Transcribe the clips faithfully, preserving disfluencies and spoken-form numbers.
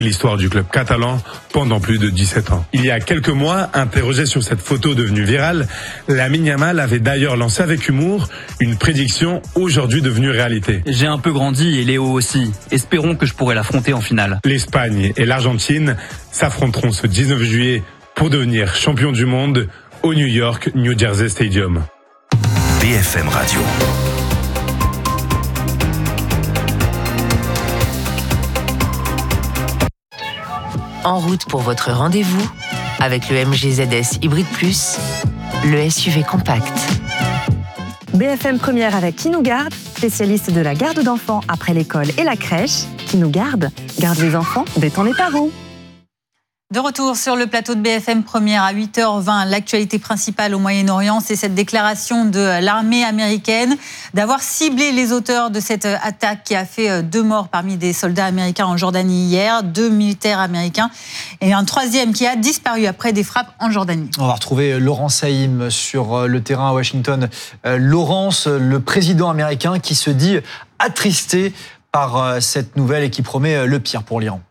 L'histoire du club catalan pendant plus de dix-sept ans. Il y a quelques mois, interrogé sur cette photo devenue virale, Lamine Yamal avait d'ailleurs lancé avec humour une prédiction aujourd'hui devenue réalité. J'ai un peu grandi et Léo aussi. Espérons que je pourrai l'affronter en finale. L'Espagne et l'Argentine s'affronteront ce dix-neuf juillet pour devenir champion du monde au New York New Jersey Stadium. B F M Radio. En route pour votre rendez-vous avec le M G Z S Hybrid Plus, le S U V compact. B F M Première avec Qui nous garde, spécialiste de la garde d'enfants après l'école et la crèche. Qui nous garde, garde les enfants, détend les parents. De retour sur le plateau de B F M Première à huit heures vingt, l'actualité principale au Moyen-Orient, c'est cette déclaration de l'armée américaine d'avoir ciblé les auteurs de cette attaque qui a fait deux morts parmi des soldats américains en Jordanie hier, deux militaires américains et un troisième qui a disparu après des frappes en Jordanie. On va retrouver Laurence Saïm sur le terrain à Washington. Laurence, le président américain qui se dit attristé par cette nouvelle et qui promet le pire pour l'Iran.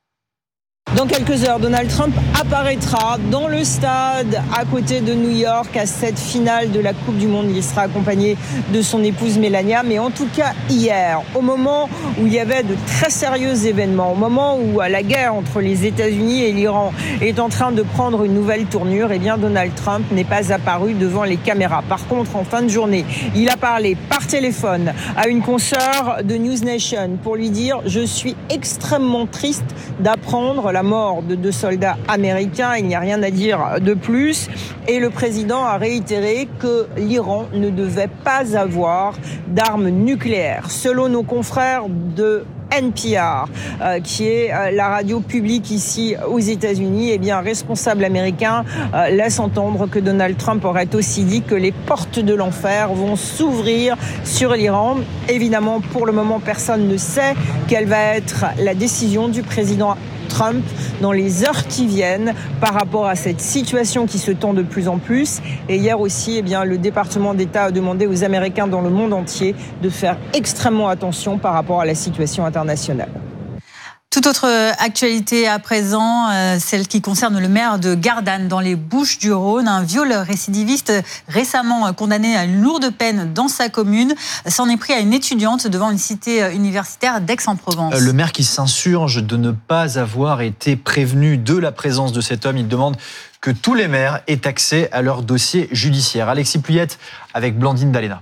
Dans quelques heures, Donald Trump apparaîtra dans le stade à côté de New York à cette finale de la Coupe du Monde. Il sera accompagné de son épouse Melania. Mais en tout cas, hier, au moment où il y avait de très sérieux événements, au moment où la guerre entre les États-Unis et l'Iran est en train de prendre une nouvelle tournure, eh bien Donald Trump n'est pas apparu devant les caméras. Par contre, en fin de journée, il a parlé par téléphone à une consoeur de News Nation pour lui dire « Je suis extrêmement triste d'apprendre la mort de deux soldats américains, il n'y a rien à dire de plus. » Et le président a réitéré que l'Iran ne devait pas avoir d'armes nucléaires. Selon nos confrères de N P R, euh, qui est euh, la radio publique ici aux États-Unis, eh bien, un responsable américain euh, laisse entendre que Donald Trump aurait aussi dit que les portes de l'enfer vont s'ouvrir sur l'Iran. Évidemment, pour le moment, personne ne sait quelle va être la décision du président Trump dans les heures qui viennent par rapport à cette situation qui se tend de plus en plus. Et hier aussi, eh bien, le département d'État a demandé aux Américains dans le monde entier de faire extrêmement attention par rapport à la situation internationale. Toute autre actualité à présent, euh, celle qui concerne le maire de Gardanne dans les Bouches-du-Rhône. Un viol récidiviste récemment condamné à une lourde peine dans sa commune s'en est pris à une étudiante devant une cité universitaire d'Aix-en-Provence. Le maire qui s'insurge de ne pas avoir été prévenu de la présence de cet homme, il demande que tous les maires aient accès à leur dossier judiciaire. Alexis Puyette avec Blandine Dalena.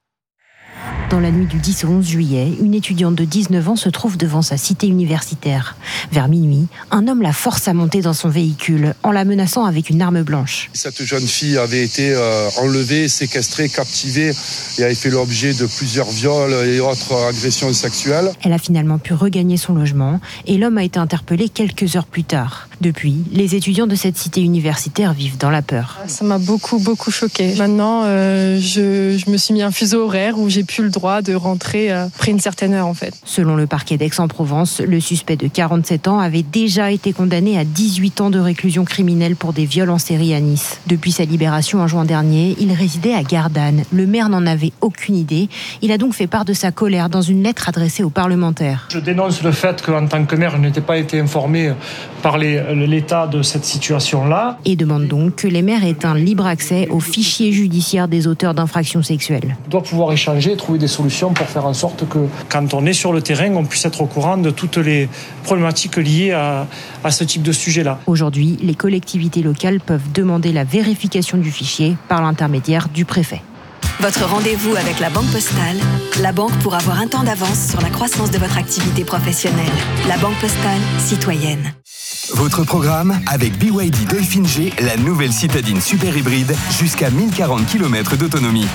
Dans la nuit du dix au onze juillet, une étudiante de dix-neuf ans se trouve devant sa cité universitaire. Vers minuit, un homme la force à monter dans son véhicule en la menaçant avec une arme blanche. Cette jeune fille avait été euh, enlevée, séquestrée, captivée et avait fait l'objet de plusieurs viols et autres agressions sexuelles. Elle a finalement pu regagner son logement et l'homme a été interpellé quelques heures plus tard. Depuis, les étudiants de cette cité universitaire vivent dans la peur. Ça m'a beaucoup, beaucoup choquée. Maintenant, euh, je, je me suis mis un fuseau horaire où j'ai plus le droit de rentrer après une certaine heure en fait. Selon le parquet d'Aix-en-Provence, le suspect de quarante-sept ans avait déjà été condamné à dix-huit ans de réclusion criminelle pour des viols en série à Nice. Depuis sa libération en juin dernier, il résidait à Gardanne. Le maire n'en avait aucune idée. Il a donc fait part de sa colère dans une lettre adressée aux parlementaires. Je dénonce le fait qu'en tant que maire, je n'étais pas été informé par les, l'état de cette situation-là. Et demande donc que les maires aient un libre accès au fichier judiciaire des auteurs d'infractions sexuelles. On doit pouvoir échanger et trouver des solutions pour faire en sorte que, quand on est sur le terrain, on puisse être au courant de toutes les problématiques liées à, à ce type de sujet-là. Aujourd'hui, les collectivités locales peuvent demander la vérification du fichier par l'intermédiaire du préfet. Votre rendez-vous avec la Banque Postale, la banque pour avoir un temps d'avance sur la croissance de votre activité professionnelle. La Banque Postale, citoyenne. Votre programme avec B Y D Dolphin G, la nouvelle citadine super hybride, jusqu'à mille quarante kilomètres d'autonomie.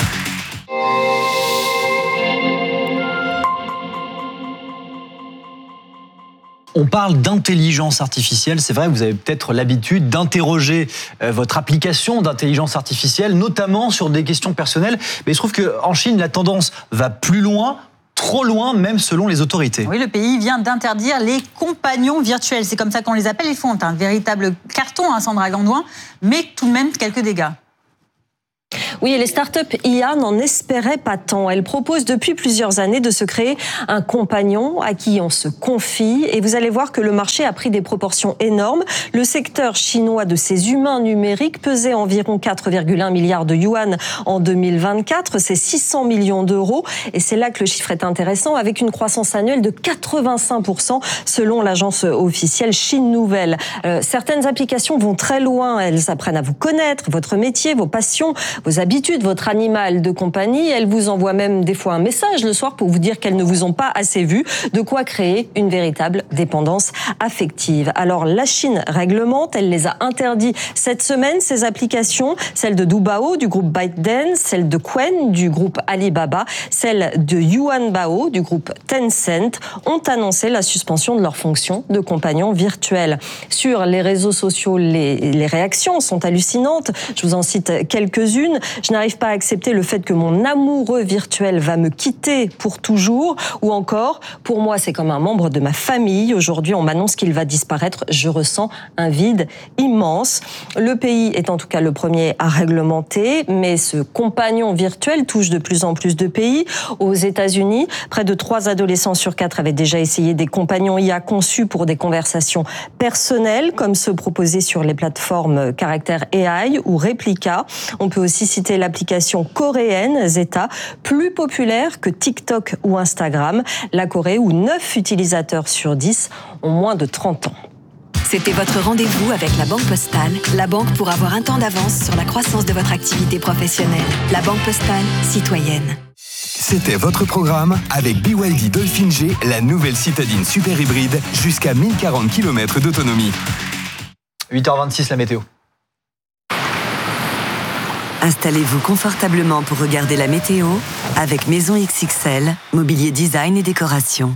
On parle d'intelligence artificielle, c'est vrai, vous avez peut-être l'habitude d'interroger votre application d'intelligence artificielle, notamment sur des questions personnelles, mais il se trouve qu'en Chine, la tendance va plus loin, trop loin, même selon les autorités. Oui, le pays vient d'interdire les compagnons virtuels, c'est comme ça qu'on les appelle, ils font un véritable carton, hein, Sandra Gandouin, mais tout de même quelques dégâts. Oui, et les startups I A n'en espéraient pas tant. Elles proposent depuis plusieurs années de se créer un compagnon à qui on se confie. Et vous allez voir que le marché a pris des proportions énormes. Le secteur chinois de ces humains numériques pesait environ quatre virgule un milliards de yuan en deux mille vingt-quatre. C'est six cents millions d'euros. Et c'est là que le chiffre est intéressant, avec une croissance annuelle de quatre-vingt-cinq pour cent selon l'agence officielle Chine Nouvelle. Euh, certaines applications vont très loin. Elles apprennent à vous connaître, votre métier, vos passions, vos habitudes, votre animal de compagnie. Elles vous envoient même des fois un message le soir pour vous dire qu'elles ne vous ont pas assez vu. De quoi créer une véritable dépendance affective. Alors la Chine réglemente, elle les a interdits cette semaine, ces applications, celle de Doubao du groupe ByteDance, celle de Qwen du groupe Alibaba, celle de Yuanbao du groupe Tencent ont annoncé la suspension de leur fonction de compagnon virtuel. Sur les réseaux sociaux, les, les réactions sont hallucinantes. Je vous en cite quelques-unes. Je n'arrive pas à accepter le fait que mon amoureux virtuel va me quitter pour toujours. Ou encore, pour moi, c'est comme un membre de ma famille. Aujourd'hui, on m'annonce qu'il va disparaître. Je ressens un vide immense. Le pays est en tout cas le premier à réglementer, mais ce compagnon virtuel touche de plus en plus de pays. Aux États-Unis, près de trois adolescents sur quatre avaient déjà essayé des compagnons I A conçus pour des conversations personnelles, comme ceux proposés sur les plateformes Caractère A I ou Replika. On peut aussi citer l'application coréenne Zeta, plus populaire que TikTok ou Instagram. La Corée, où neuf utilisateurs sur dix ont moins de trente ans. C'était votre rendez-vous avec la Banque Postale, la banque pour avoir un temps d'avance sur la croissance de votre activité professionnelle. La Banque Postale, citoyenne. C'était votre programme avec B Y D Dolphin G, la nouvelle citadine super hybride, jusqu'à mille quarante kilomètres d'autonomie. huit heures vingt-six, la météo. Installez-vous confortablement pour regarder la météo avec Maison X X L, mobilier design et décoration.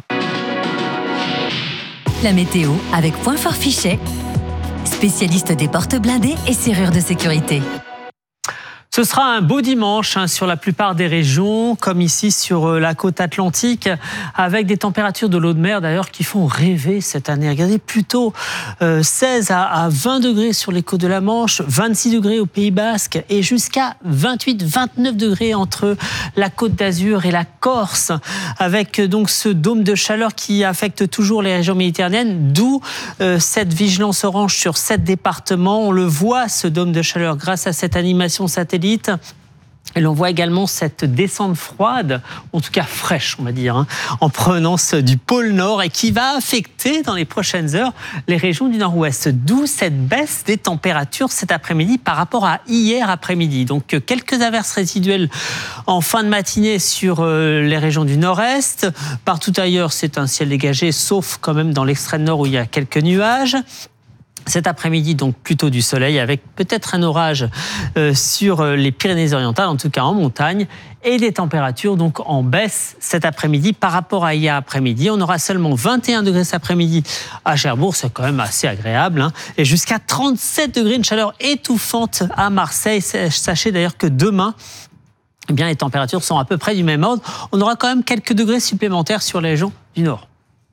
La météo avec Point Fort Fichet, spécialiste des portes blindées et serrures de sécurité. Ce sera un beau dimanche hein, sur la plupart des régions, comme ici sur la côte atlantique, avec des températures de l'eau de mer d'ailleurs qui font rêver cette année. Regardez, plutôt euh, seize à vingt degrés sur les côtes de la Manche, vingt-six degrés au Pays Basque et jusqu'à vingt-huit à vingt-neuf degrés entre la Côte d'Azur et la Corse, avec donc ce dôme de chaleur qui affecte toujours les régions méditerranéennes, d'où euh, cette vigilance orange sur sept départements. On le voit, ce dôme de chaleur, grâce à cette animation satellite. Et l'on voit également cette descente froide, en tout cas fraîche, on va dire, hein, en provenance du pôle Nord et qui va affecter dans les prochaines heures les régions du Nord-Ouest. D'où cette baisse des températures cet après-midi par rapport à hier après-midi. Donc quelques averses résiduelles en fin de matinée sur les régions du Nord-Est. Partout ailleurs, c'est un ciel dégagé, sauf quand même dans l'extrême nord où il y a quelques nuages. Cet après-midi, donc plutôt du soleil avec peut-être un orage euh, sur les Pyrénées-Orientales, en tout cas en montagne, et des températures donc en baisse cet après-midi par rapport à hier après-midi. On aura seulement vingt et un degrés cet après-midi à Cherbourg, c'est quand même assez agréable, hein, et jusqu'à trente-sept degrés, une chaleur étouffante à Marseille. Sachez d'ailleurs que demain, eh bien, les températures sont à peu près du même ordre. On aura quand même quelques degrés supplémentaires sur les régions du Nord.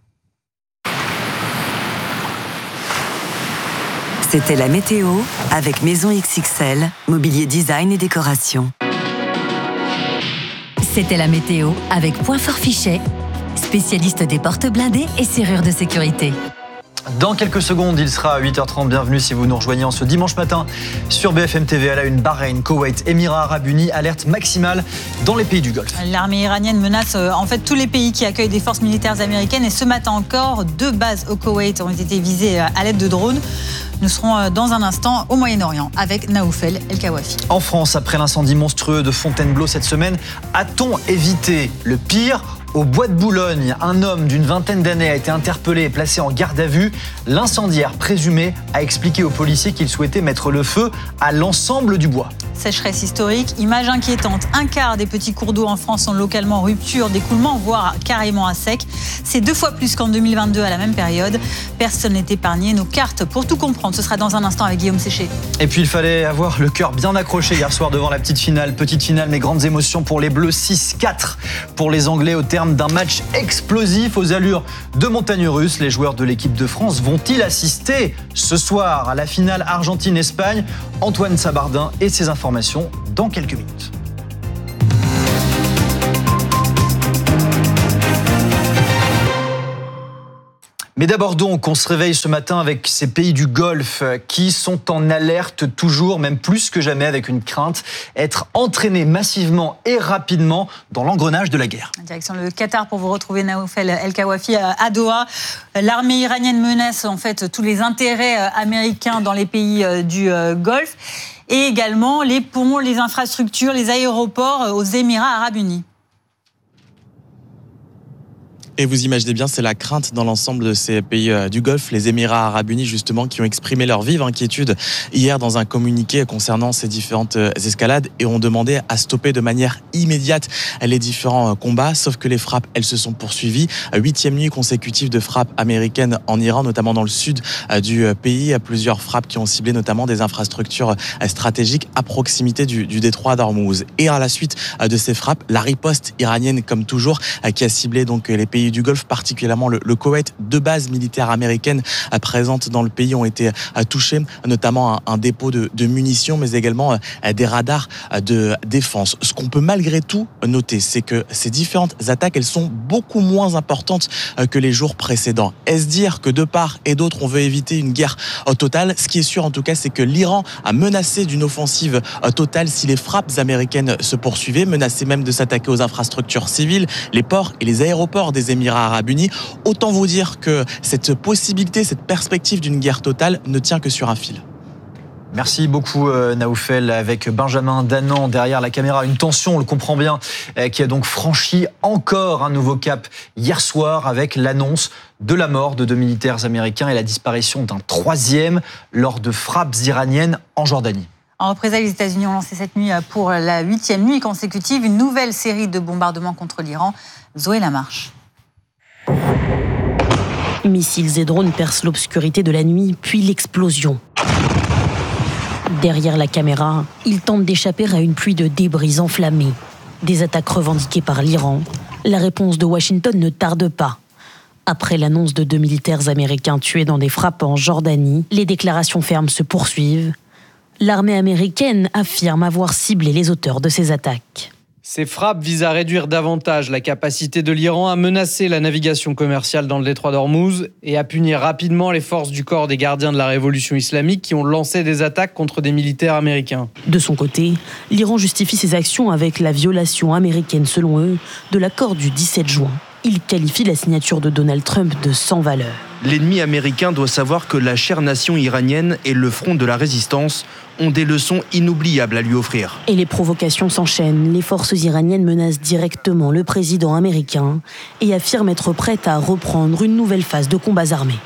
C'était la météo avec Maison X X L, mobilier design et décoration. C'était la météo avec Point Fort Fichet, spécialiste des portes blindées et serrures de sécurité. Dans quelques secondes, il sera à huit heures trente. Bienvenue si vous nous rejoignez en ce dimanche matin sur B F M T V. À la une, Bahreïn, Koweït, Émirats Arabes Unis, alerte maximale dans les pays du Golfe. L'armée iranienne menace en fait tous les pays qui accueillent des forces militaires américaines. Et ce matin encore, deux bases au Koweït ont été visées à l'aide de drones. Nous serons dans un instant au Moyen-Orient avec Naoufel El-Kawafi. En France, après l'incendie monstrueux de Fontainebleau cette semaine, a-t-on évité le pire ? Au Bois de Boulogne, un homme d'une vingtaine d'années a été interpellé et placé en garde à vue. L'incendiaire présumé a expliqué aux policiers qu'il souhaitait mettre le feu à l'ensemble du bois. Sécheresse historique, image inquiétante. Un quart des petits cours d'eau en France sont localement en rupture d'écoulement, voire carrément à sec. C'est deux fois plus qu'en deux mille vingt-deux à la même période. Personne n'est épargné. Nos cartes pour tout comprendre, ce sera dans un instant avec Guillaume Séché. Et puis il fallait avoir le cœur bien accroché hier soir devant la petite finale. Petite finale, mais grandes émotions pour les Bleus. six quatre pour les Anglais au terme d'un match explosif aux allures de montagnes russes. Les joueurs de l'équipe de France vont-ils assister ce soir à la finale Argentine-Espagne ? Antoine Sabardin et ses informations informations dans quelques minutes. Mais d'abord donc, on se réveille ce matin avec ces pays du Golfe qui sont en alerte toujours, même plus que jamais, avec une crainte, être entraînés massivement et rapidement dans l'engrenage de la guerre. Direction le Qatar pour vous retrouver Naoufel El-Kawafi à Doha. L'armée iranienne menace en fait tous les intérêts américains dans les pays du Golfe et également les ponts, les infrastructures, les aéroports aux Émirats arabes unis. Et vous imaginez bien, c'est la crainte dans l'ensemble de ces pays du Golfe, les Émirats arabes unis justement, qui ont exprimé leur vive inquiétude hier dans un communiqué concernant ces différentes escalades et ont demandé à stopper de manière immédiate les différents combats, sauf que les frappes, elles se sont poursuivies. Huitième nuit consécutive de frappes américaines en Iran, notamment dans le sud du pays. Plusieurs frappes qui ont ciblé notamment des infrastructures stratégiques à proximité du, du détroit d'Ormuz. Et à la suite de ces frappes, la riposte iranienne, comme toujours, qui a ciblé donc les pays du Golfe, particulièrement le, le Koweït. Deux bases militaires américaines présentes dans le pays ont été touchées, notamment un, un dépôt de, de munitions, mais également des radars de défense. Ce qu'on peut malgré tout noter, c'est que ces différentes attaques, elles sont beaucoup moins importantes que les jours précédents. Est-ce dire que de part et d'autre, on veut éviter une guerre totale? Ce qui est sûr en tout cas, c'est que l'Iran a menacé d'une offensive totale si les frappes américaines se poursuivaient, menacé même de s'attaquer aux infrastructures civiles, les ports et les aéroports des Émirats arabes unis. Autant vous dire que cette possibilité, cette perspective d'une guerre totale ne tient que sur un fil. Merci beaucoup Naoufel, avec Benjamin Danan derrière la caméra. Une tension, on le comprend bien, qui a donc franchi encore un nouveau cap hier soir avec l'annonce de la mort de deux militaires américains et la disparition d'un troisième lors de frappes iraniennes en Jordanie. En représailles, les États-Unis ont lancé cette nuit pour la huitième nuit consécutive une nouvelle série de bombardements contre l'Iran. Zoé Lamarche. Missiles et drones percent l'obscurité de la nuit, puis l'explosion. Derrière la caméra, ils tentent d'échapper à une pluie de débris enflammés. Des attaques revendiquées par l'Iran. La réponse de Washington ne tarde pas. Après l'annonce de deux militaires américains tués dans des frappes en Jordanie, les déclarations fermes se poursuivent. L'armée américaine affirme avoir ciblé les auteurs de ces attaques. Ces frappes visent à réduire davantage la capacité de l'Iran à menacer la navigation commerciale dans le détroit d'Ormuz et à punir rapidement les forces du corps des gardiens de la révolution islamique qui ont lancé des attaques contre des militaires américains. De son côté, l'Iran justifie ses actions avec la violation américaine, selon eux, de l'accord du dix-sept juin. Il qualifie la signature de Donald Trump de sans valeur. L'ennemi américain doit savoir que la chère nation iranienne et le front de la résistance ont des leçons inoubliables à lui offrir. Et les provocations s'enchaînent. Les forces iraniennes menacent directement le président américain et affirment être prêtes à reprendre une nouvelle phase de combats armés.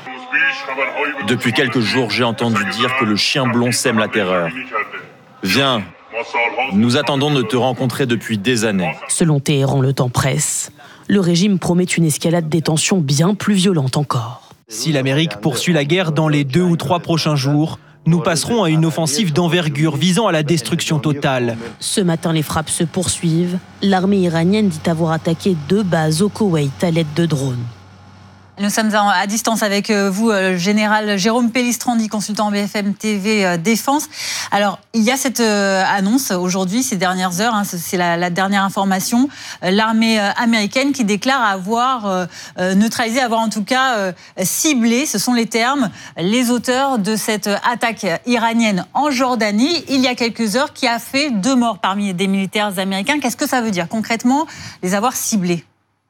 Depuis quelques jours, j'ai entendu dire que le chien blond sème la terreur. Viens, nous attendons de te rencontrer depuis des années. Selon Téhéran, le temps presse. Le régime promet une escalade des tensions bien plus violente encore. Si l'Amérique poursuit la guerre dans les deux ou trois prochains jours, nous passerons à une offensive d'envergure visant à la destruction totale. Ce matin, les frappes se poursuivent. L'armée iranienne dit avoir attaqué deux bases au Koweït à l'aide de drones. Nous sommes à distance avec vous, le général Jérôme Pellistrandi, consultant B F M T V Défense. Alors, il y a cette annonce aujourd'hui, ces dernières heures, hein, c'est la, la dernière information, l'armée américaine qui déclare avoir euh, neutralisé, avoir en tout cas euh, ciblé, ce sont les termes, les auteurs de cette attaque iranienne en Jordanie, il y a quelques heures, qui a fait deux morts parmi des militaires américains. Qu'est-ce que ça veut dire concrètement, les avoir ciblés ?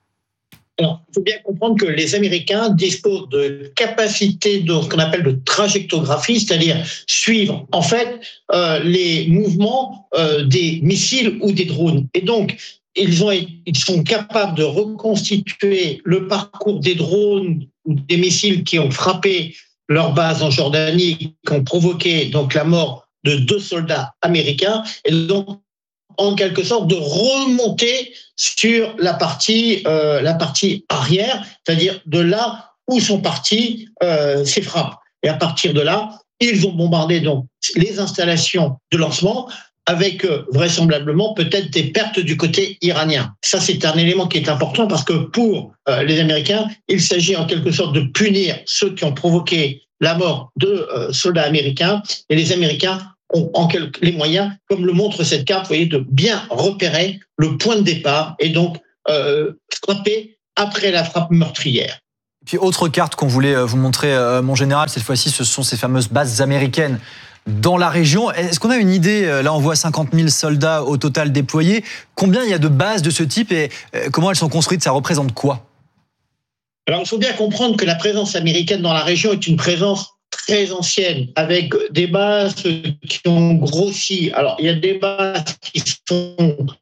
Alors, il faut bien comprendre que les Américains disposent de capacités de ce qu'on appelle de trajectographie, c'est-à-dire suivre en fait euh, les mouvements euh, des missiles ou des drones. Et donc, ils, ont, ils sont capables de reconstituer le parcours des drones ou des missiles qui ont frappé leur base en Jordanie, qui ont provoqué donc la mort de deux soldats américains. Et donc, en quelque sorte, de remonter sur la partie, euh, la partie arrière, c'est-à-dire de là où sont parties euh, ces frappes. Et à partir de là, ils ont bombardé donc les installations de lancement avec euh, vraisemblablement peut-être des pertes du côté iranien. Ça, c'est un élément qui est important parce que pour euh, les Américains, il s'agit en quelque sorte de punir ceux qui ont provoqué la mort de euh, soldats américains. Et les Américains ont en quelque, les moyens, comme le montre cette carte, vous voyez, de bien repérer le point de départ et donc euh, frapper après la frappe meurtrière. Puis autre carte qu'on voulait vous montrer, mon général, cette fois-ci, ce sont ces fameuses bases américaines dans la région. Est-ce qu'on a une idée, là on voit cinquante mille soldats au total déployés, combien il y a de bases de ce type et comment elles sont construites, ça représente quoi ? Alors il faut bien comprendre que la présence américaine dans la région est une présence très ancienne, avec des bases qui ont grossi. Alors il y a des bases qui sont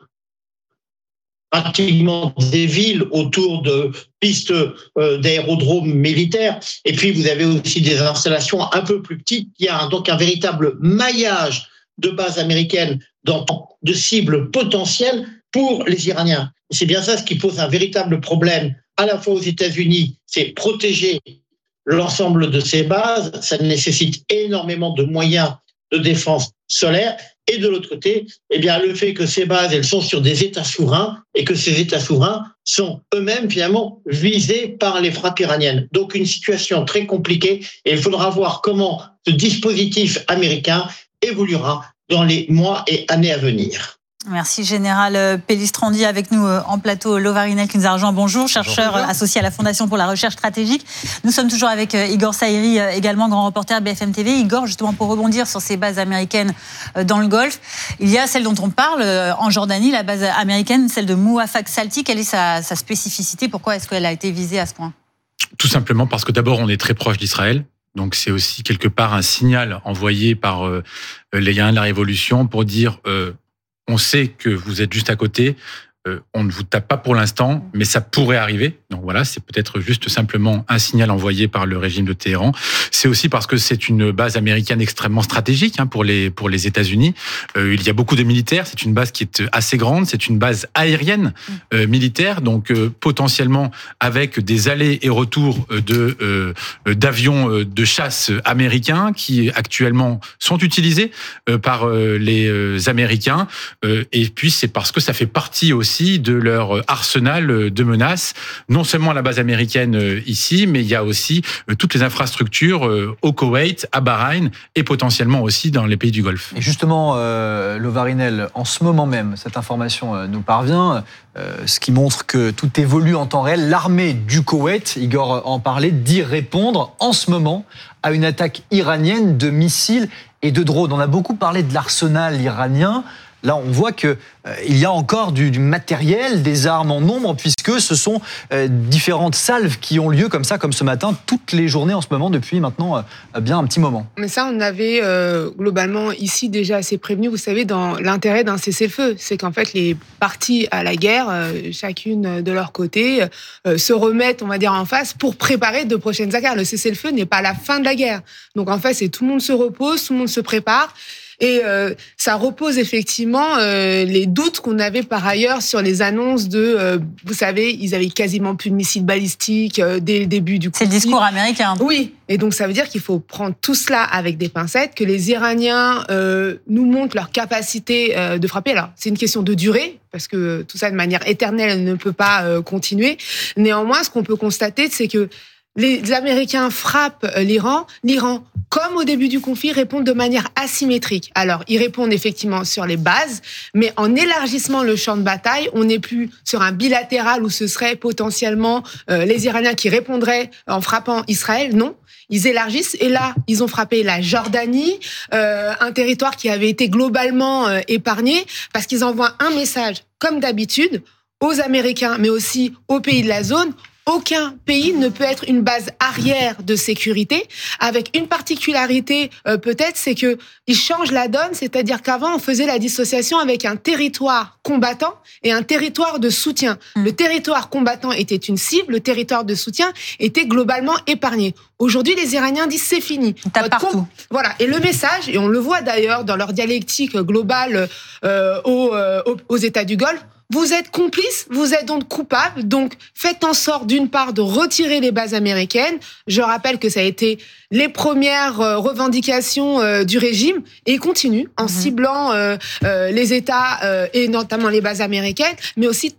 pratiquement des villes autour de pistes euh, d'aérodromes militaires. Et puis, vous avez aussi des installations un peu plus petites. Il y a donc un véritable maillage de bases américaines, dans, de cibles potentielles pour les Iraniens. Et c'est bien ça ce qui pose un véritable problème, à la fois aux États-Unis, c'est protéger l'ensemble de ces bases. Ça nécessite énormément de moyens de défense solaire. Et de l'autre côté, eh bien, le fait que ces bases, elles sont sur des États souverains et que ces États souverains sont eux-mêmes finalement visés par les frappes iraniennes. Donc une situation très compliquée et il faudra voir comment ce dispositif américain évoluera dans les mois et années à venir. Merci Général Pellistrandi, avec nous en plateau Lovarinel qui nous a rejoint. Bonjour, chercheur Bonjour. associé à la Fondation pour la recherche stratégique. Nous sommes toujours avec Igor Saïri, également grand reporter B F M T V. Igor, justement pour rebondir sur ces bases américaines dans le Golfe, il y a celle dont on parle en Jordanie, la base américaine, celle de Mouafaq Salti. Quelle est sa, sa spécificité ? Pourquoi est-ce qu'elle a été visée à ce point ? Tout simplement parce que d'abord on est très proche d'Israël. Donc c'est aussi quelque part un signal envoyé par euh, les Iraniens de la Révolution pour dire euh, on sait que vous êtes juste à côté, euh, on ne vous tape pas pour l'instant, mais ça pourrait arriver. Donc voilà, c'est peut-être juste simplement un signal envoyé par le régime de Téhéran. C'est aussi parce que c'est une base américaine extrêmement stratégique hein, pour les pour les États-Unis. Euh, il y a beaucoup de militaires. C'est une base qui est assez grande. C'est une base aérienne euh, militaire, donc euh, potentiellement avec des allers et retours de euh, d'avions de chasse américains qui actuellement sont utilisés euh, par euh, les euh, Américains. Euh, et puis c'est parce que ça fait partie aussi de leur arsenal de menaces. Non seulement la base américaine ici, mais il y a aussi toutes les infrastructures au Koweït, à Bahreïn et potentiellement aussi dans les pays du Golfe. Et justement, euh, Lovarinel, en ce moment même, cette information nous parvient, euh, ce qui montre que tout évolue en temps réel. L'armée du Koweït, Igor en parlait, dit répondre en ce moment à une attaque iranienne de missiles et de drones. On a beaucoup parlé de l'arsenal iranien. Là, on voit qu'il euh, y a encore du, du matériel, des armes en nombre, puisque ce sont euh, différentes salves qui ont lieu comme ça, comme ce matin, toutes les journées en ce moment, depuis maintenant euh, bien un petit moment. Mais ça, on avait euh, globalement ici déjà assez prévenu, vous savez, dans l'intérêt d'un cessez-le-feu. C'est qu'en fait, les parties à la guerre, euh, chacune de leur côté, euh, se remettent, on va dire, en face pour préparer de prochaines guerres. Le cessez-le-feu n'est pas la fin de la guerre. Donc en fait, c'est tout le monde se repose, tout le monde se prépare. Et euh, ça repose effectivement euh, les doutes qu'on avait par ailleurs sur les annonces de, euh, vous savez, ils avaient quasiment plus de missiles balistiques euh, dès le début du conflit. C'est le discours américain. Oui, et donc ça veut dire qu'il faut prendre tout cela avec des pincettes, que les Iraniens euh, nous montrent leur capacité euh, de frapper. Alors, c'est une question de durée, parce que tout ça de manière éternelle ne peut pas euh, continuer. Néanmoins, ce qu'on peut constater, c'est que les Américains frappent l'Iran. L'Iran, comme au début du conflit, répond de manière asymétrique. Alors, ils répondent effectivement sur les bases, mais en élargissant le champ de bataille, on n'est plus sur un bilatéral où ce serait potentiellement euh, les Iraniens qui répondraient en frappant Israël. Non, ils élargissent. Et là, ils ont frappé la Jordanie, euh, un territoire qui avait été globalement euh, épargné, parce qu'ils envoient un message, comme d'habitude, aux Américains, mais aussi aux pays de la zone. Aucun pays ne peut être une base arrière de sécurité, avec une particularité euh, peut-être, c'est que ils changent la donne, c'est-à-dire qu'avant on faisait la dissociation avec un territoire combattant et un territoire de soutien. Mmh. Le territoire combattant était une cible, le territoire de soutien était globalement épargné. Aujourd'hui, les Iraniens disent c'est fini. T'as partout. Com- voilà. Et le message, et on le voit d'ailleurs dans leur dialectique globale euh, aux, euh, aux États du Golfe. Vous êtes complices, vous êtes donc coupables, donc faites en sorte d'une part de retirer les bases américaines. Je rappelle que ça a été les premières revendications du régime et il continue en mmh. ciblant euh, euh, les États euh, et notamment les bases américaines, mais aussi toute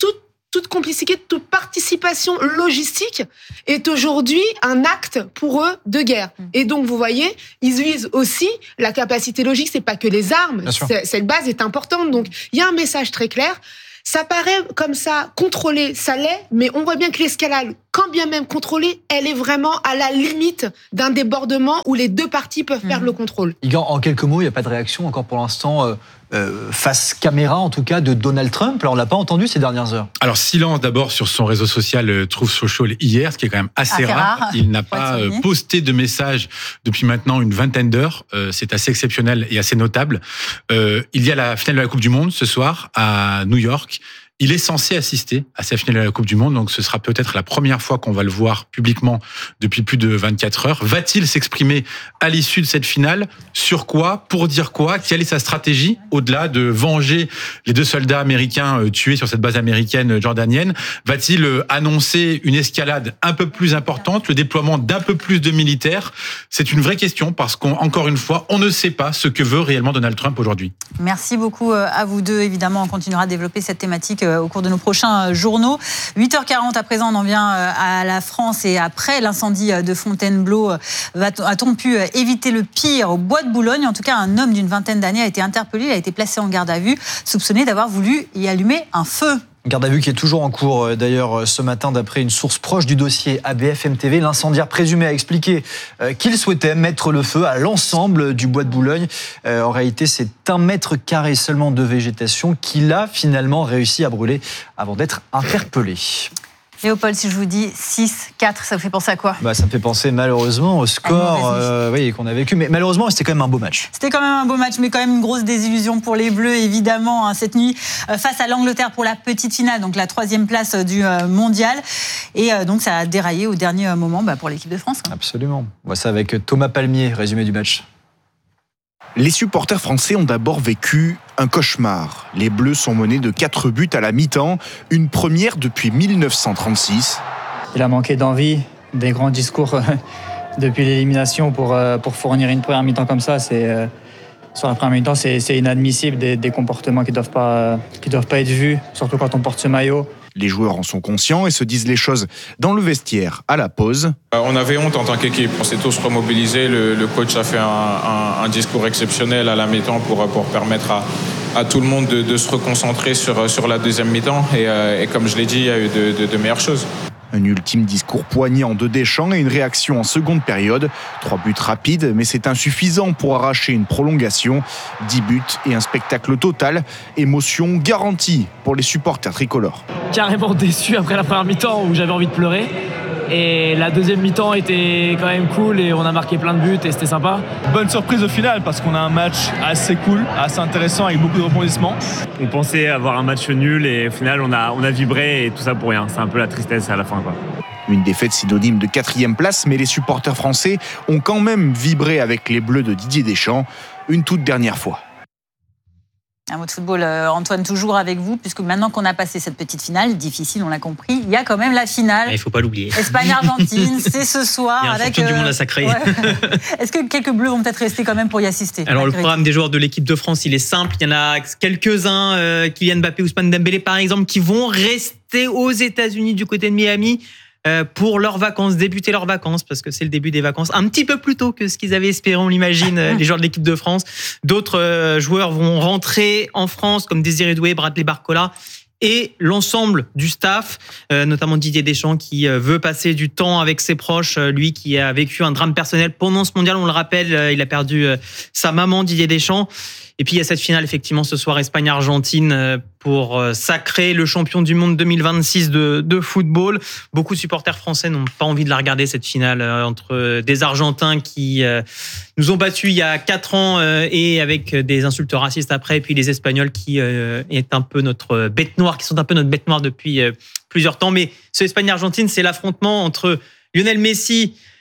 toute complicité, toute participation logistique est aujourd'hui un acte pour eux de guerre. Et donc, vous voyez, ils visent aussi la capacité logique. C'est pas que les armes. Cette base est importante. Donc, il y a un message très clair. Ça paraît comme ça contrôlé, ça l'est, mais on voit bien que l'escalade, quand bien même contrôlée, elle est vraiment à la limite d'un débordement où les deux parties peuvent mmh. faire le contrôle. Igor, en quelques mots, il n'y a pas de réaction encore pour l'instant euh, euh, face caméra, en tout cas, de Donald Trump. Là, on ne l'a pas entendu ces dernières heures. Alors, silence d'abord sur son réseau social euh, Truth Social hier, ce qui est quand même assez, assez rare. rare. Il n'a pas euh, posté de message depuis maintenant une vingtaine d'heures. Euh, c'est assez exceptionnel et assez notable. Euh, il y a la finale de la Coupe du Monde ce soir à New York. Il est censé assister à sa finale de la Coupe du Monde, donc ce sera peut-être la première fois qu'on va le voir publiquement depuis plus de vingt-quatre heures. Va-t-il s'exprimer à l'issue de cette finale? Sur quoi? Pour dire quoi? Quelle est sa stratégie au-delà de venger les deux soldats américains tués sur cette base américaine jordanienne? Va-t-il annoncer une escalade un peu plus importante, le déploiement d'un peu plus de militaires? C'est une vraie question parce qu'encore une fois, on ne sait pas ce que veut réellement Donald Trump aujourd'hui. Merci beaucoup à vous deux. Évidemment, on continuera à développer cette thématique au cours de nos prochains journaux. huit heures quarante, à présent, on en vient à la France et après l'incendie de Fontainebleau, a-t-on pu éviter le pire au bois de Boulogne? En tout cas, un homme d'une vingtaine d'années a été interpellé, il a été placé en garde à vue, soupçonné d'avoir voulu y allumer un feu. Garde à vue qui est toujours en cours d'ailleurs ce matin d'après une source proche du dossier A B F M T V. L'incendiaire présumé a expliqué qu'il souhaitait mettre le feu à l'ensemble du bois de Boulogne. En réalité, c'est un mètre carré seulement de végétation qu'il a finalement réussi à brûler avant d'être interpellé. Léopold, si je vous dis six quatre, ça vous fait penser à quoi? Bah, ça me fait penser malheureusement au score euh, oui, qu'on a vécu. Mais malheureusement, c'était quand même un beau match. C'était quand même un beau match, mais quand même une grosse désillusion pour les Bleus, évidemment, hein, cette nuit, euh, face à l'Angleterre pour la petite finale, donc la troisième place du euh, mondial. Et euh, donc, ça a déraillé au dernier moment bah, pour l'équipe de France. Hein. Absolument. On voit ça avec Thomas Palmier, résumé du match. Les supporters français ont d'abord vécu un cauchemar. Les Bleus sont menés de quatre buts à la mi-temps, une première depuis mille neuf cent trente-six. Il a manqué d'envie, des grands discours depuis l'élimination pour, pour fournir une première mi-temps comme ça. C'est, sur la première mi-temps, c'est, c'est inadmissible, des, des comportements qui ne doivent pas, qui doivent pas être vus, surtout quand on porte ce maillot. Les joueurs en sont conscients et se disent les choses dans le vestiaire à la pause. On avait honte en tant qu'équipe. On s'est tous remobilisés. Le, le coach a fait un, un, un discours exceptionnel à la mi-temps pour, pour permettre à, à tout le monde de, de se reconcentrer sur, sur la deuxième mi-temps. Et, et comme je l'ai dit, il y a eu de, de, de meilleures choses. Un ultime discours poignant de Deschamps et une réaction en seconde période. Trois buts rapides, mais c'est insuffisant pour arracher une prolongation. Dix buts et un spectacle total. Émotion garantie pour les supporters tricolores. Carrément déçu après la première mi-temps où j'avais envie de pleurer. Et la deuxième mi-temps était quand même cool et on a marqué plein de buts et c'était sympa. Bonne surprise au final parce qu'on a un match assez cool, assez intéressant avec beaucoup de rebondissements. On pensait avoir un match nul et au final on a, on a vibré et tout ça pour rien. C'est un peu la tristesse à la fin, quoi. Une défaite synonyme de quatrième place, mais les supporters français ont quand même vibré avec les Bleus de Didier Deschamps une toute dernière fois. Un mot de football, Antoine, toujours avec vous, puisque maintenant qu'on a passé cette petite finale, difficile, on l'a compris, il y a quand même la finale. Il ne faut pas l'oublier. Espagne-Argentine, c'est ce soir. Il y a un avec, champion du monde à sacrer. Ouais. Est-ce que quelques Bleus vont peut-être rester quand même pour y assister? Alors, le programme des joueurs de l'équipe de France, il est simple. Il y en a quelques-uns, euh, Kylian Mbappé, Ousmane Dembélé, par exemple, qui vont rester aux États-Unis du côté de Miami pour leurs vacances, débuter leurs vacances, parce que c'est le début des vacances, un petit peu plus tôt que ce qu'ils avaient espéré, on l'imagine, les joueurs de l'équipe de France. D'autres joueurs vont rentrer en France, comme Désiré Doué, Bradley Barcola, et l'ensemble du staff, notamment Didier Deschamps, qui veut passer du temps avec ses proches, lui qui a vécu un drame personnel pendant ce mondial, on le rappelle, il a perdu sa maman, Didier Deschamps. Et puis il y a cette finale effectivement ce soir Espagne-Argentine pour sacrer le champion du monde deux mille vingt-six de, de football. Beaucoup de supporters français n'ont pas envie de la regarder, cette finale entre des Argentins qui nous ont battus il y a quatre ans et avec des insultes racistes après, et puis les Espagnols qui est un peu notre bête noire, qui sont un peu notre bête noire depuis plusieurs temps. Mais ce Espagne-Argentine, c'est l'affrontement entre Lionel Messi,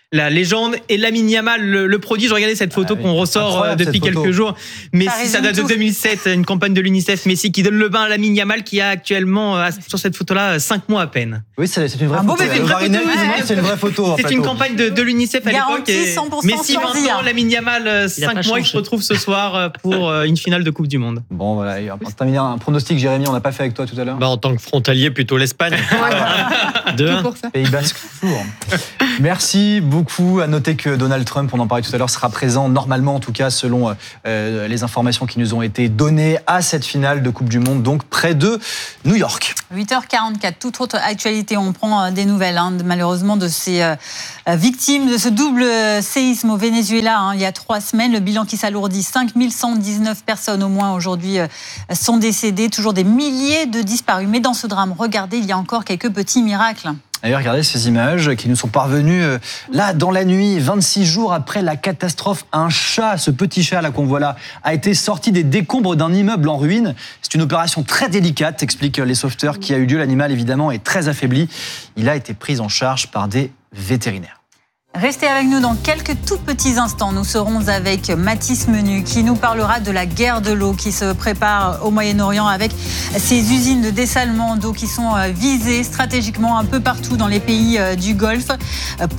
la légende et Lamine Yamal, le, le prodige. Regardez cette photo ah, qu'on ressort depuis quelques photo. jours. Messi, ça date de deux mille sept, une campagne de l'UNICEF. Messi qui donne le bain à Lamine Yamal, qui a actuellement, sur cette photo-là, cinq mois à peine. Oui, c'est, c'est une vraie un photo. Bon, c'est, une vraie photo ouais. c'est une vraie photo. En c'est fait, une campagne de, de l'UNICEF à l'époque. Et Messi, vingt ans, Lamine Yamal, cinq mois, qui se retrouve ce soir pour une finale de Coupe du Monde. Bon, voilà. On termine un pronostic, Jérémy, on n'a pas fait avec toi tout à l'heure. Bah, en tant que frontalier, plutôt l'Espagne. deux un. Pays Basque, four. Merci beaucoup. À noter que Donald Trump, on en parlait tout à l'heure, sera présent normalement, en tout cas selon euh, les informations qui nous ont été données à cette finale de Coupe du Monde, donc près de New York. huit heures quarante-quatre, toute autre actualité, on prend des nouvelles hein, malheureusement de ces euh, victimes de ce double séisme au Venezuela hein, il y a trois semaines. Le bilan qui s'alourdit, cinq mille cent dix-neuf personnes au moins aujourd'hui euh, sont décédées, toujours des milliers de disparus. Mais dans ce drame, regardez, il y a encore quelques petits miracles. D'ailleurs, regardez ces images qui nous sont parvenues euh, là dans la nuit, vingt-six jours après la catastrophe. Un chat, ce petit chat là qu'on voit là, a été sorti des décombres d'un immeuble en ruine. C'est une opération très délicate, expliquent les sauveteurs, qui a eu lieu. L'animal évidemment est très affaibli. Il a été pris en charge par des vétérinaires. Restez avec nous dans quelques tout petits instants. Nous serons avec Mathis Menu qui nous parlera de la guerre de l'eau qui se prépare au Moyen-Orient avec ces usines de dessalement d'eau qui sont visées stratégiquement un peu partout dans les pays du Golfe. Pourquoi ?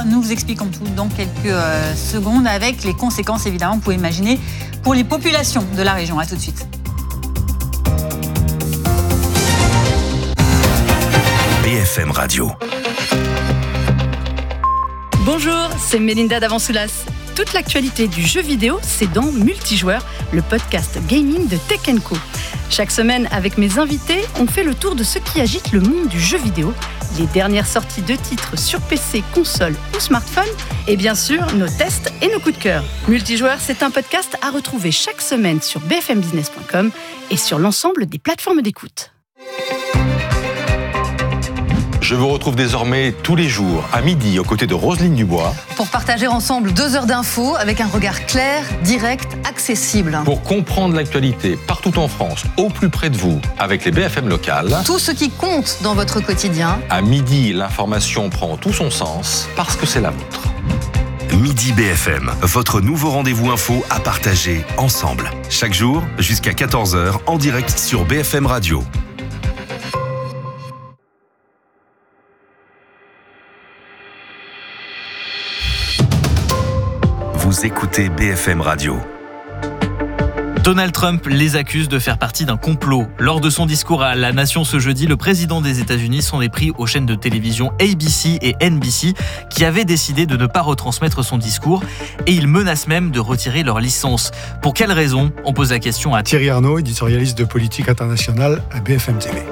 Nous vous expliquons tout dans quelques secondes avec les conséquences évidemment, vous pouvez imaginer, pour les populations de la région. À tout de suite. B F M Radio. Bonjour, c'est Mélinda Davansoulas. Toute l'actualité du jeu vidéo, c'est dans Multijoueur, le podcast gaming de Tech and Co. Chaque semaine, avec mes invités, on fait le tour de ce qui agite le monde du jeu vidéo, les dernières sorties de titres sur P C, console ou smartphone, et bien sûr, nos tests et nos coups de cœur. Multijoueur, c'est un podcast à retrouver chaque semaine sur b f m business point com et sur l'ensemble des plateformes d'écoute. Je vous retrouve désormais tous les jours à midi aux côtés de Roselyne Dubois. Pour partager ensemble deux heures d'infos avec un regard clair, direct, accessible. Pour comprendre l'actualité partout en France, au plus près de vous, avec les B F M locales. Tout ce qui compte dans votre quotidien. À midi, l'information prend tout son sens parce que c'est la vôtre. Midi B F M, votre nouveau rendez-vous info à partager ensemble. Chaque jour, jusqu'à quatorze heures, en direct sur B F M Radio. Vous écoutez B F M Radio. Donald Trump les accuse de faire partie d'un complot. Lors de son discours à la nation ce jeudi, le président des États-Unis s'en est pris aux chaînes de télévision A B C et N B C qui avaient décidé de ne pas retransmettre son discours et il menace même de retirer leur licence. Pour quelles raisons ? On pose la question à Thierry Arnaud, éditorialiste de politique internationale à B F M T V.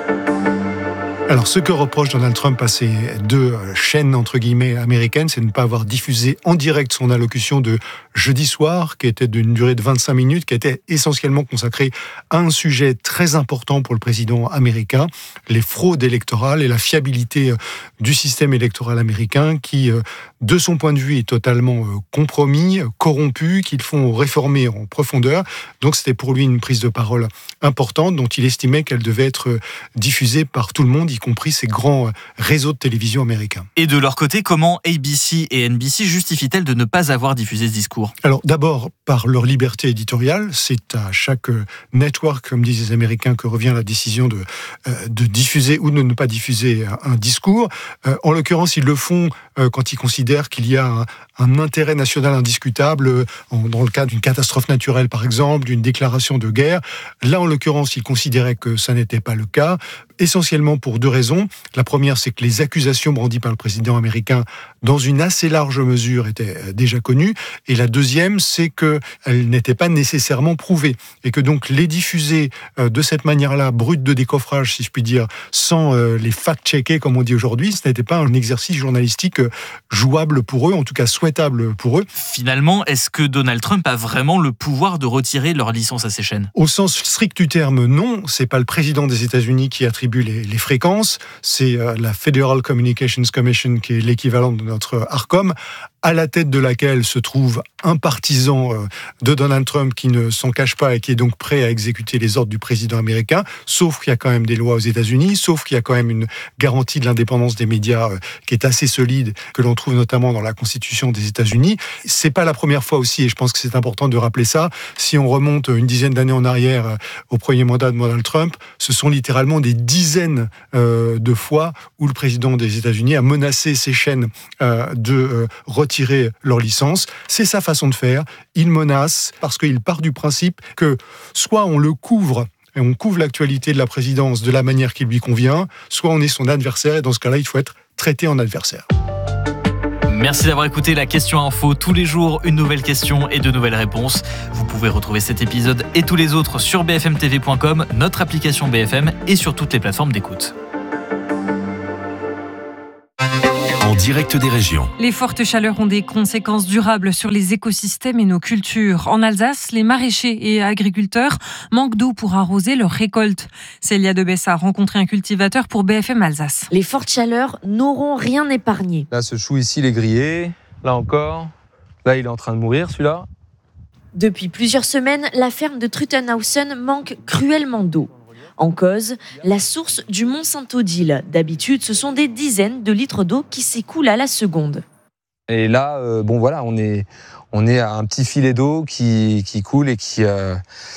Alors, ce que reproche Donald Trump à ces deux chaînes, entre guillemets, américaines, c'est de ne pas avoir diffusé en direct son allocution de jeudi soir, qui était d'une durée de vingt-cinq minutes, qui était essentiellement consacrée à un sujet très important pour le président américain, les fraudes électorales et la fiabilité du système électoral américain, qui, de son point de vue, est totalement compromis, corrompu, qu'il faut réformer en profondeur. Donc, c'était pour lui une prise de parole importante, dont il estimait qu'elle devait être diffusée par tout le monde, y compris ces grands réseaux de télévision américains. Et de leur côté, comment A B C et N B C justifient-elles de ne pas avoir diffusé ce discours ? Alors d'abord, par leur liberté éditoriale, c'est à chaque network, comme disent les Américains, que revient la décision de, euh, de diffuser ou de ne pas diffuser un, un discours. Euh, en l'occurrence, ils le font euh, quand ils considèrent qu'il y a un, un intérêt national indiscutable, euh, en, dans le cas d'une catastrophe naturelle par exemple, d'une déclaration de guerre. Là, en l'occurrence, ils considéraient que ça n'était pas le cas, essentiellement pour deux raisons. La première, c'est que les accusations brandies par le président américain, dans une assez large mesure, étaient déjà connues. Et la deuxième, c'est qu'elles n'étaient pas nécessairement prouvées. Et que donc les diffuser de cette manière-là, brute de décoffrage, si je puis dire, sans les fact-checker, comme on dit aujourd'hui, ce n'était pas un exercice journalistique jouable pour eux, en tout cas souhaitable pour eux. Finalement, est-ce que Donald Trump a vraiment le pouvoir de retirer leur licence à ces chaînes ? Au sens strict du terme, non. C'est pas le président des États-Unis qui attribue les, les fréquences. C'est la Federal Communications Commission qui est l'équivalent de notre ARCOM. à la tête de laquelle se trouve un partisan de Donald Trump qui ne s'en cache pas et qui est donc prêt à exécuter les ordres du président américain, sauf qu'il y a quand même des lois aux États-Unis, sauf qu'il y a quand même une garantie de l'indépendance des médias qui est assez solide, que l'on trouve notamment dans la Constitution des États-Unis. C'est pas la première fois aussi, et je pense que c'est important de rappeler ça. Si on remonte une dizaine d'années en arrière au premier mandat de Donald Trump, ce sont littéralement des dizaines euh, de fois où le président des États-Unis a menacé ces chaînes euh, de euh, retirer leur licence. C'est sa façon de faire. Il menace parce qu'il part du principe que soit on le couvre et on couvre l'actualité de la présidence de la manière qui lui convient, soit on est son adversaire, et dans ce cas-là, il faut être traité en adversaire. Merci d'avoir écouté la Question Info. Tous les jours, une nouvelle question et de nouvelles réponses. Vous pouvez retrouver cet épisode et tous les autres sur b f m t v point com, notre application B F M et sur toutes les plateformes d'écoute. En direct des régions. Les fortes chaleurs ont des conséquences durables sur les écosystèmes et nos cultures. En Alsace, les maraîchers et agriculteurs manquent d'eau pour arroser leurs récoltes. Célia Debessa a rencontré un cultivateur pour B F M Alsace. Les fortes chaleurs n'auront rien épargné. Là, ce chou ici, il est grillé. Là encore. Là, il est en train de mourir, celui-là. Depuis plusieurs semaines, la ferme de Truttenhausen manque cruellement d'eau. En cause, la source du Mont Saint-Odile. D'habitude, ce sont des dizaines de litres d'eau qui s'écoulent à la seconde. Et là, euh, bon voilà, on est, on est à un petit filet d'eau qui, qui coule et qui, euh,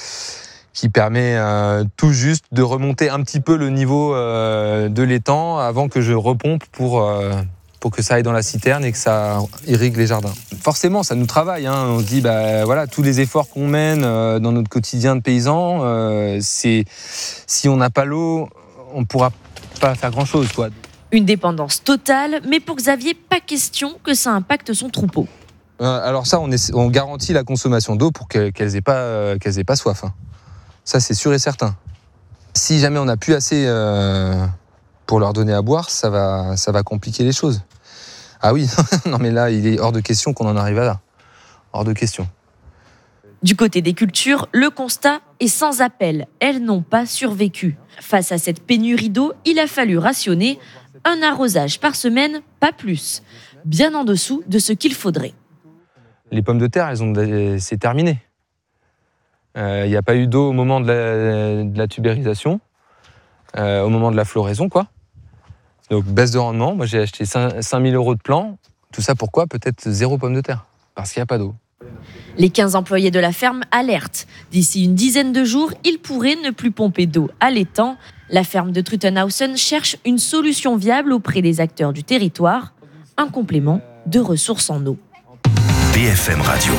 qui permet euh, tout juste de remonter un petit peu le niveau euh, de l'étang avant que je repompe pour, euh, pour que ça aille dans la citerne et que ça irrigue les jardins. Forcément, ça nous travaille. Hein. On se dit, bah, voilà, tous les efforts qu'on mène euh, dans notre quotidien de paysan, euh, c'est, si on n'a pas l'eau, on ne pourra pas faire grand-chose, quoi. Une dépendance totale, mais pour Xavier, pas question que ça impacte son troupeau. Euh, alors ça, on, est, on garantit la consommation d'eau pour que, qu'elles n'aient pas, euh, qu'elles aient pas soif. Hein. Ça, c'est sûr et certain. Si jamais on n'a plus assez euh, pour leur donner à boire, ça va, ça va compliquer les choses. Ah oui, non mais là, il est hors de question qu'on en arrive à là. Hors de question. Du côté des cultures, le constat est sans appel. Elles n'ont pas survécu. Face à cette pénurie d'eau, il a fallu rationner un arrosage par semaine, pas plus. Bien en dessous de ce qu'il faudrait. Les pommes de terre, elles ont, c'est terminé. Il euh, n'y a pas eu d'eau au moment de la, de la tubérisation, euh, au moment de la floraison, quoi. Donc baisse de rendement, moi j'ai acheté cinq mille euros de plan. Tout ça pourquoi ? Peut-être zéro pomme de terre, parce qu'il n'y a pas d'eau. Les quinze employés de la ferme alertent. D'ici une dizaine de jours, ils pourraient ne plus pomper d'eau à l'étang. La ferme de Truttenhausen cherche une solution viable auprès des acteurs du territoire, un complément de ressources en eau. B F M Radio.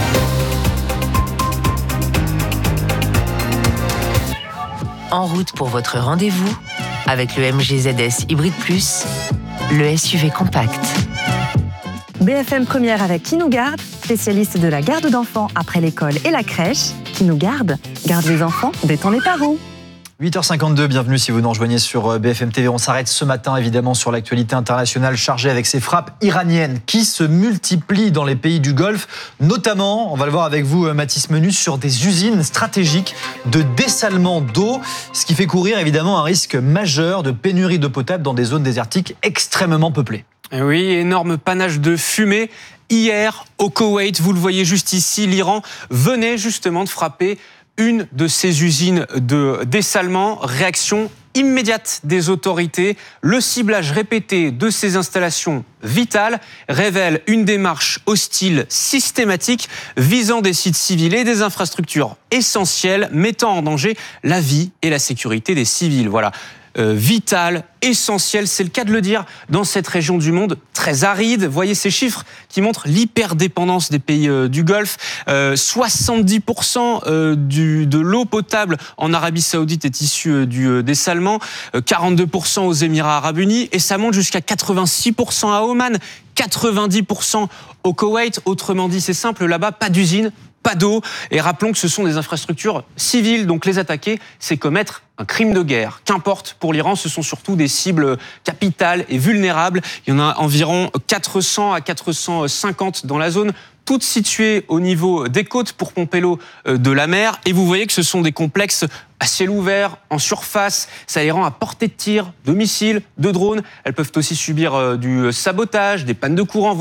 En route pour votre rendez-vous avec le M G Z S Hybrid Plus, le S U V compact. B F M Première avec Qui nous garde, spécialiste de la garde d'enfants après l'école et la crèche. Qui nous garde, garde les enfants, détend les parents. huit heures cinquante-deux, bienvenue si vous nous rejoignez sur B F M T V. On s'arrête ce matin évidemment sur l'actualité internationale chargée avec ces frappes iraniennes qui se multiplient dans les pays du Golfe, notamment, on va le voir avec vous Mathis Menus, sur des usines stratégiques de dessalement d'eau, ce qui fait courir évidemment un risque majeur de pénurie d'eau potable dans des zones désertiques extrêmement peuplées. Oui, énorme panache de fumée. Hier, au Koweït, vous le voyez juste ici, l'Iran venait justement de frapper une de ces usines de dessalement. Réaction immédiate des autorités. Le ciblage répété de ces installations vitales révèle une démarche hostile systématique visant des sites civils et des infrastructures essentielles, mettant en danger la vie et la sécurité des civils. Voilà. Euh, vital, essentiel, c'est le cas de le dire, dans cette région du monde très aride. Voyez ces chiffres qui montrent l'hyperdépendance des pays euh, du Golfe. Euh, soixante-dix pour cent euh, du, de l'eau potable en Arabie Saoudite est issue euh, du euh, dessalement, euh, quarante-deux pour cent aux Émirats Arabes Unis, et ça monte jusqu'à quatre-vingt-six pour cent à Oman, quatre-vingt-dix pour cent au Koweït. Autrement dit, c'est simple, là-bas, pas d'usine, pas d'eau. Et rappelons que ce sont des infrastructures civiles, donc les attaquer, c'est commettre un crime de guerre. Qu'importe, pour l'Iran, ce sont surtout des cibles capitales et vulnérables. Il y en a environ quatre cents à quatre cent cinquante dans la zone, toutes situées au niveau des côtes pour pomper l'eau de la mer. Et vous voyez que ce sont des complexes à ciel ouvert, en surface. Ça les rend à portée de tir, de missiles, de drones. Elles peuvent aussi subir du sabotage, des pannes de courant, voire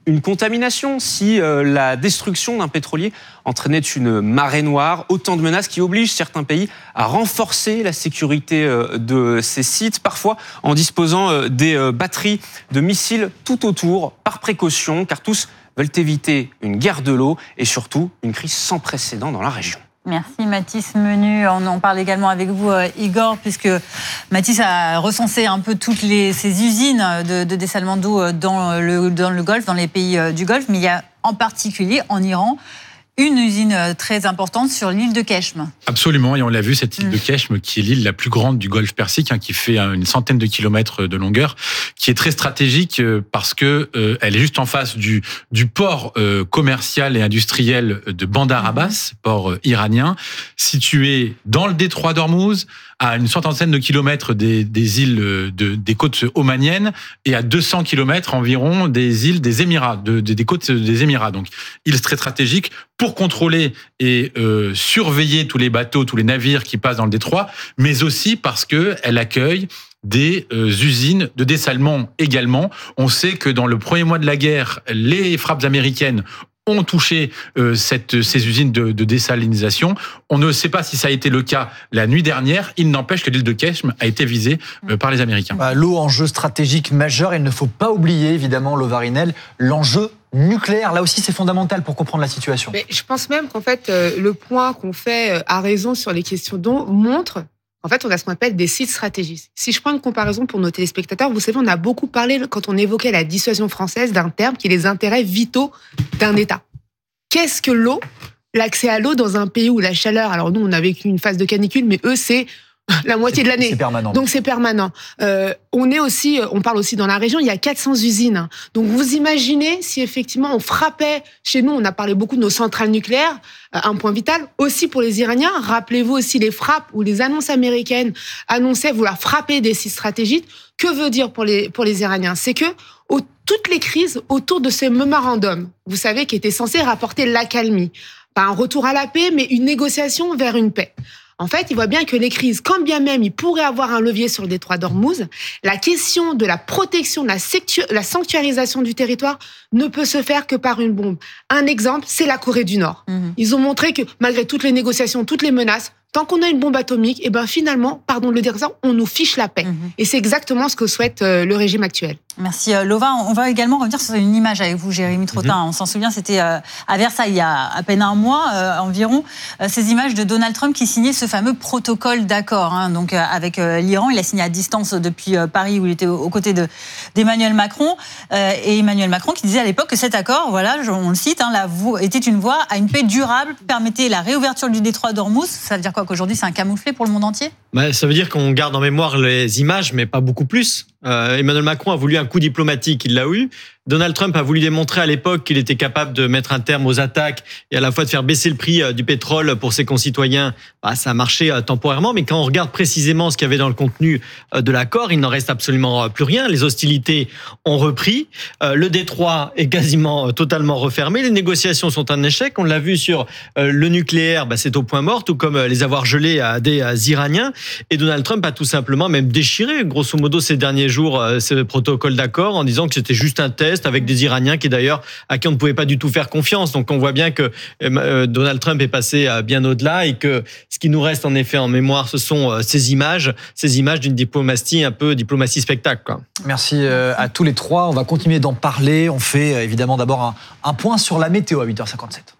une contamination, si euh, la destruction d'un pétrolier entraînait une marée noire, autant de menaces qui obligent certains pays à renforcer la sécurité euh, de ces sites, parfois en disposant euh, des euh, batteries de missiles tout autour, par précaution, car tous veulent éviter une guerre de l'eau et surtout une crise sans précédent dans la région. Merci Mathis Menu. On en parle également avec vous, Igor, puisque Mathis a recensé un peu toutes les, ces usines de, de dessalement d'eau dans le, dans le Golfe, dans les pays du Golfe, mais il y a en particulier en Iran une usine très importante sur l'île de Keshm. Absolument, et on l'a vu, cette île mmh. de Keshm, qui est l'île la plus grande du Golfe Persique, hein, qui fait une centaine de kilomètres de longueur, qui est très stratégique parce que euh, elle est juste en face du, du port euh, commercial et industriel de Bandar Abbas, mmh. port euh, iranien, situé dans le détroit d'Ormuz, à une centaine de kilomètres des, des îles de, des côtes omaniennes et à deux cents kilomètres environ des îles des Émirats, de, de, des côtes des Émirats. Donc, île très stratégique pour contrôler et euh, surveiller tous les bateaux, tous les navires qui passent dans le détroit, mais aussi parce que elle accueille des euh, usines de dessalement également. On sait que dans le premier mois de la guerre, les frappes américaines ont touché euh, cette, ces usines de, de désalinisation. On ne sait pas si ça a été le cas la nuit dernière. Il n'empêche que l'île de Keshm a été visée euh, par les Américains. Bah, l'eau, enjeu stratégique majeur. Il ne faut pas oublier, évidemment, Lovarinel, l'enjeu nucléaire. Là aussi, c'est fondamental pour comprendre la situation. Mais je pense même qu'en fait, euh, le point qu'on fait euh, à raison sur les questions d'eau montre en fait, on a ce qu'on appelle des sites stratégiques. Si je prends une comparaison pour nos téléspectateurs, vous savez, on a beaucoup parlé, quand on évoquait la dissuasion française, d'un terme qui est les intérêts vitaux d'un État. Qu'est-ce que l'eau ? L'accès à l'eau dans un pays où la chaleur... Alors nous, on a vécu une phase de canicule, mais eux, c'est la moitié de l'année. C'est permanent. Donc c'est permanent. Euh, on est aussi, on parle aussi dans la région, il y a quatre cents usines. Donc vous imaginez si effectivement on frappait, chez nous on a parlé beaucoup de nos centrales nucléaires, un point vital, aussi pour les Iraniens, rappelez-vous aussi les frappes où les annonces américaines annonçaient vouloir frapper des sites stratégiques. Que veut dire pour les, pour les Iraniens ? C'est que au, toutes les crises autour de ces mémorandums, vous savez, qui étaient censés rapporter l'accalmie, pas un retour à la paix, mais une négociation vers une paix. En fait, il voit bien que les crises, quand bien même il pourrait avoir un levier sur le détroit d'Ormuz, la question de la protection, de la, sectu- la sanctuarisation du territoire ne peut se faire que par une bombe. Un exemple, c'est la Corée du Nord. Mmh. Ils ont montré que malgré toutes les négociations, toutes les menaces, tant qu'on a une bombe atomique, et ben finalement, pardon de le dire ça, on nous fiche la paix. Mmh. Et c'est exactement ce que souhaite euh, le régime actuel. Merci Lova. On va également revenir sur une image avec vous, Jérémy Trottin. Mmh. On s'en souvient, c'était euh, à Versailles il y a à peine un mois euh, environ. Euh, ces images de Donald Trump qui signait ce fameux protocole d'accord, hein, donc euh, avec euh, l'Iran. Il a signé à distance depuis euh, Paris, où il était aux côtés de, d'Emmanuel Macron. Euh, et Emmanuel Macron qui disait à l'époque que cet accord, voilà, on le cite, hein, la voie, était une voie à une paix durable, permettait la réouverture du détroit d'Ormuz. Ça veut dire quoi, qu'aujourd'hui c'est un camouflet pour le monde entier ? Bah, ça veut dire qu'on garde en mémoire les images, mais pas beaucoup plus. Euh, Emmanuel Macron a voulu un coup diplomatique, il l'a eu. Donald Trump a voulu démontrer à l'époque qu'il était capable de mettre un terme aux attaques et à la fois de faire baisser le prix du pétrole pour ses concitoyens. Bah, ça a marché temporairement, mais quand on regarde précisément ce qu'il y avait dans le contenu de l'accord, il n'en reste absolument plus rien. Les hostilités ont repris, le détroit est quasiment totalement refermé, les négociations sont un échec. On l'a vu sur le nucléaire, bah, c'est au point mort, tout comme les avoir gelés à des Iraniens. Et Donald Trump a tout simplement même déchiré, grosso modo, ces derniers jours, ce protocole d'accord en disant que c'était juste un test avec des Iraniens qui d'ailleurs à qui on ne pouvait pas du tout faire confiance. Donc on voit bien que Donald Trump est passé bien au-delà et que ce qui nous reste en effet en mémoire, ce sont ces images, ces images d'une diplomatie un peu diplomatie spectacle, quoi. Merci à tous les trois. On va continuer d'en parler. On fait évidemment d'abord un, un point sur la météo à huit heures cinquante-sept.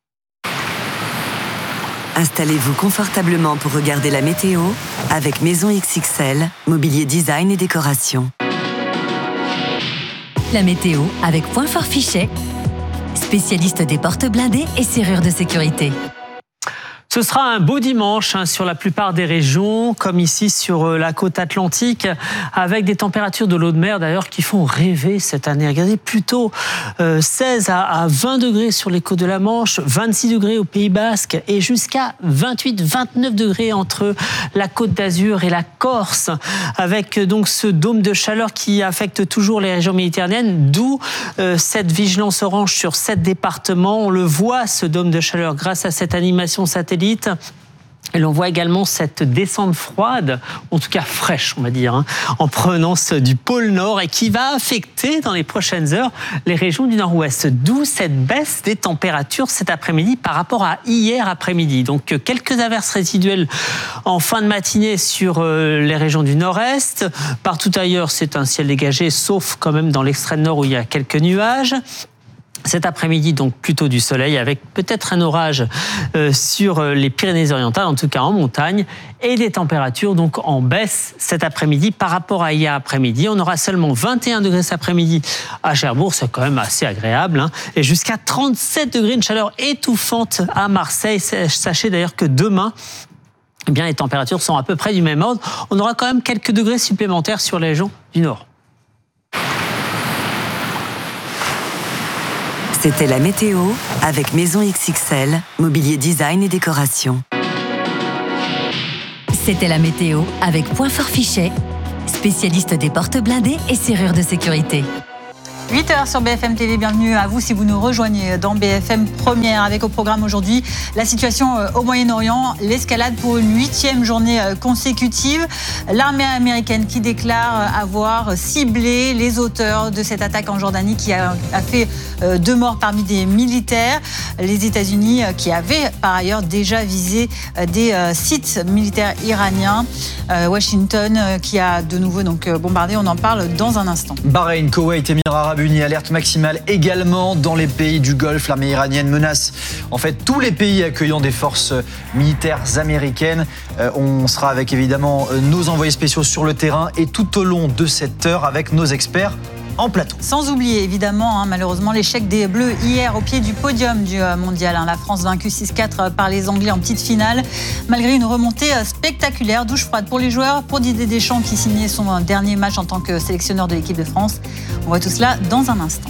Installez-vous confortablement pour regarder la météo avec Maison X X L, mobilier design et décoration. La météo avec Point Fort Fichet, spécialiste des portes blindées et serrures de sécurité. Ce sera un beau dimanche hein, sur la plupart des régions, comme ici sur la côte atlantique, avec des températures de l'eau de mer d'ailleurs qui font rêver cette année. Regardez, plutôt euh, seize à vingt degrés sur les côtes de la Manche, vingt-six degrés au Pays Basque et jusqu'à vingt-huit à vingt-neuf degrés entre la Côte d'Azur et la Corse, avec donc ce dôme de chaleur qui affecte toujours les régions méditerranéennes, d'où euh, cette vigilance orange sur sept départements. On le voit, ce dôme de chaleur, grâce à cette animation satellite. Et l'on voit également cette descente froide, en tout cas fraîche, on va dire, hein, en provenance du pôle Nord et qui va affecter dans les prochaines heures les régions du Nord-Ouest. D'où cette baisse des températures cet après-midi par rapport à hier après-midi. Donc quelques averses résiduelles en fin de matinée sur les régions du Nord-Est. Partout ailleurs, c'est un ciel dégagé, sauf quand même dans l'extrême nord où il y a quelques nuages. Cet après-midi, donc plutôt du soleil avec peut-être un orage euh, sur les Pyrénées-Orientales, en tout cas en montagne, et des températures donc en baisse cet après-midi par rapport à hier après-midi. On aura seulement vingt et un degrés cet après-midi à Cherbourg, c'est quand même assez agréable, hein, et jusqu'à trente-sept degrés, une chaleur étouffante à Marseille. Sachez d'ailleurs que demain, eh bien, les températures sont à peu près du même ordre. On aura quand même quelques degrés supplémentaires sur les régions du Nord. C'était la météo avec Maison X X L, mobilier design et décoration. C'était la météo avec Point Fort Fichet, spécialiste des portes blindées et serrures de sécurité. huit heures sur B F M T V, bienvenue à vous si vous nous rejoignez dans B F M Première avec au programme aujourd'hui la situation au Moyen-Orient, l'escalade pour une huitième journée consécutive. L'armée américaine qui déclare avoir ciblé les auteurs de cette attaque en Jordanie qui a, a fait deux morts parmi des militaires. Les États-Unis qui avaient par ailleurs déjà visé des sites militaires iraniens. Washington qui a de nouveau donc bombardé, on en parle dans un instant. Bahreïn, Koweït, Émirats arabes unis, alerte maximale également dans les pays du Golfe. L'armée iranienne menace en fait tous les pays accueillant des forces militaires américaines. Euh, on sera avec évidemment nos envoyés spéciaux sur le terrain et tout au long de cette heure avec nos experts en plateau. Sans oublier évidemment hein, malheureusement l'échec des Bleus hier au pied du podium du mondial. Hein. La France vaincue six quatre par les Anglais en petite finale. Malgré une remontée spectaculaire, douche froide pour les joueurs, pour Didier Deschamps qui signait son dernier match en tant que sélectionneur de l'équipe de France. On voit tout cela dans un instant.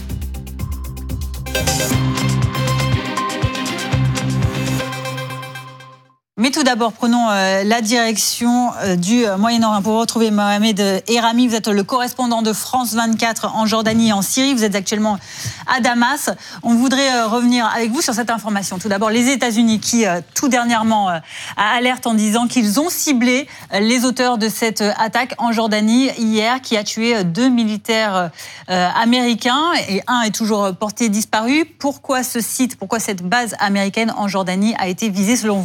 Mais tout d'abord, prenons euh, la direction euh, du Moyen-Orient pour retrouver Mohamed Erami. Vous êtes le correspondant de France vingt-quatre en Jordanie et en Syrie. Vous êtes actuellement à Damas. On voudrait euh, revenir avec vous sur cette information. Tout d'abord, les États-Unis qui, euh, tout dernièrement, euh, alertent en disant qu'ils ont ciblé euh, les auteurs de cette euh, attaque en Jordanie hier, qui a tué euh, deux militaires euh, américains et un est toujours porté disparu. Pourquoi ce site, pourquoi cette base américaine en Jordanie a été visée selon vous ?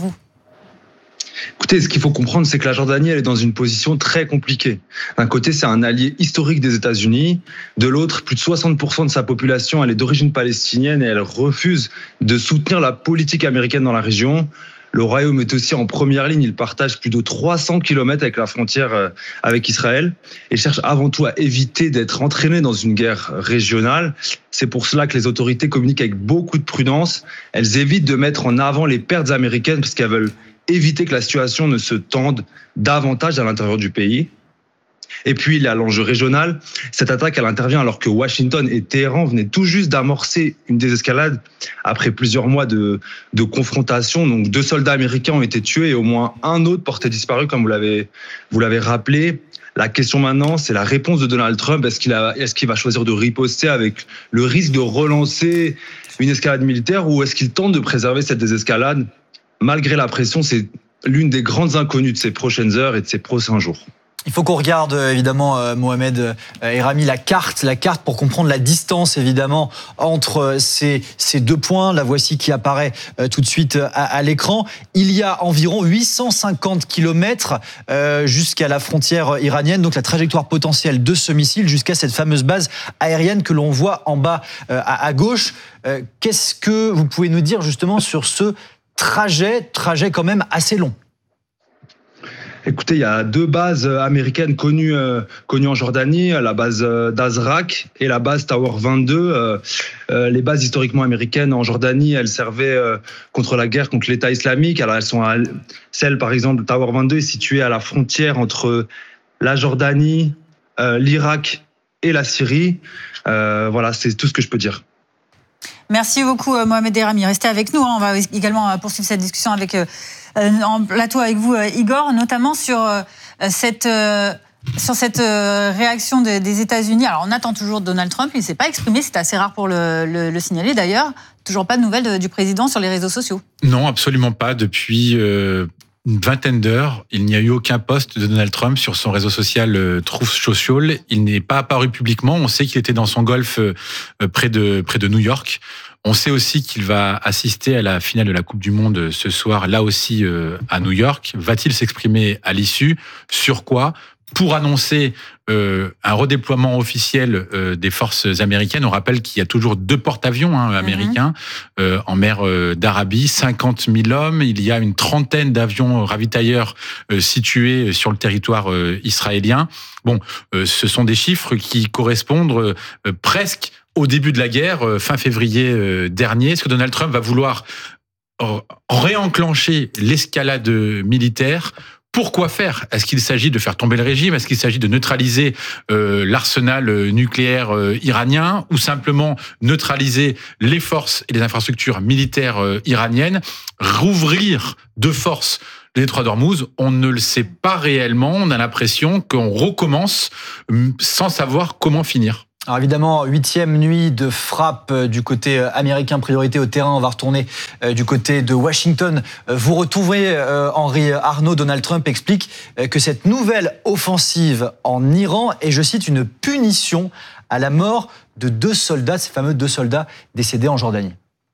Écoutez, ce qu'il faut comprendre, c'est que la Jordanie, elle est dans une position très compliquée. D'un côté, c'est un allié historique des États-Unis. De l'autre, plus de soixante pour cent de sa population, elle est d'origine palestinienne et elle refuse de soutenir la politique américaine dans la région. Le Royaume est aussi en première ligne. Il partage plus de trois cents kilomètres avec la frontière avec Israël et cherche avant tout à éviter d'être entraîné dans une guerre régionale. C'est pour cela que les autorités communiquent avec beaucoup de prudence. Elles évitent de mettre en avant les pertes américaines parce qu'elles veulent éviter que la situation ne se tende davantage à l'intérieur du pays. Et puis, il y a l'enjeu régional. Cette attaque, elle intervient alors que Washington et Téhéran venaient tout juste d'amorcer une désescalade après plusieurs mois de, de confrontation. Donc, deux soldats américains ont été tués et au moins un autre porté disparu, comme vous l'avez, vous l'avez rappelé. La question maintenant, c'est la réponse de Donald Trump. Est-ce qu'il a, est-ce qu'il va choisir de riposter avec le risque de relancer une escalade militaire ou est-ce qu'il tente de préserver cette désescalade ? Malgré la pression, c'est l'une des grandes inconnues de ces prochaines heures et de ces prochains jours. Il faut qu'on regarde évidemment, Mohamed Erami, la carte, la carte pour comprendre la distance évidemment entre ces, ces deux points. La voici qui apparaît tout de suite à, à l'écran. Il y a environ huit cent cinquante kilomètres euh, jusqu'à la frontière iranienne, donc la trajectoire potentielle de ce missile jusqu'à cette fameuse base aérienne que l'on voit en bas euh, à, à gauche. Euh, qu'est-ce que vous pouvez nous dire justement sur ce trajet, trajet quand même assez long? Écoutez, il y a deux bases américaines connues, euh, connues en Jordanie, la base d'Azraq et la base Tower vingt-deux. Euh, euh, les bases historiquement américaines en Jordanie, elles servaient euh, contre la guerre contre l'État islamique. Alors elles sont à, celle, par exemple, Tower vingt-deux est située à la frontière entre la Jordanie, euh, l'Irak et la Syrie. Euh, voilà, c'est tout ce que je peux dire. Merci beaucoup Mohamed Erami. Restez avec nous. On va également poursuivre cette discussion avec, euh, en plateau avec vous Igor, notamment sur, euh, cette, euh, sur cette euh, réaction de, des États-Unis. Alors on attend toujours Donald Trump, il ne s'est pas exprimé, c'est assez rare pour le, le, le signaler d'ailleurs. Toujours pas de nouvelles de, du président sur les réseaux sociaux. Non, absolument pas. Depuis... Euh... une vingtaine d'heures, il n'y a eu aucun post de Donald Trump sur son réseau social euh, Truth Social. Il n'est pas apparu publiquement. On sait qu'il était dans son golf euh, près de près de New York. On sait aussi qu'il va assister à la finale de la Coupe du Monde ce soir, là aussi euh, à New York. Va-t-il s'exprimer à l'issue ? Sur quoi ? Pour annoncer euh, un redéploiement officiel euh, des forces américaines. On rappelle qu'il y a toujours deux porte-avions hein, américains mmh. euh, en mer euh, d'Arabie, cinquante mille hommes. Il y a une trentaine d'avions ravitailleurs euh, situés sur le territoire euh, israélien. Bon, euh, ce sont des chiffres qui correspondent euh, presque au début de la guerre, euh, fin février euh, dernier. Est-ce que Donald Trump va vouloir euh, réenclencher l'escalade militaire ? Pourquoi faire ? Est-ce qu'il s'agit de faire tomber le régime ? Est-ce qu'il s'agit de neutraliser euh, l'arsenal nucléaire euh, iranien ou simplement neutraliser les forces et les infrastructures militaires euh, iraniennes ? Rouvrir de force le détroit d'Ormuz, on ne le sait pas réellement. On a l'impression qu'on recommence sans savoir comment finir. Alors évidemment, huitième nuit de frappe du côté américain, priorité au terrain. On va retourner du côté de Washington. Vous retrouvez Henri Arnaud. Donald Trump explique que cette nouvelle offensive en Iran est, je cite, une punition à la mort de deux soldats, ces fameux deux soldats décédés en Jordanie.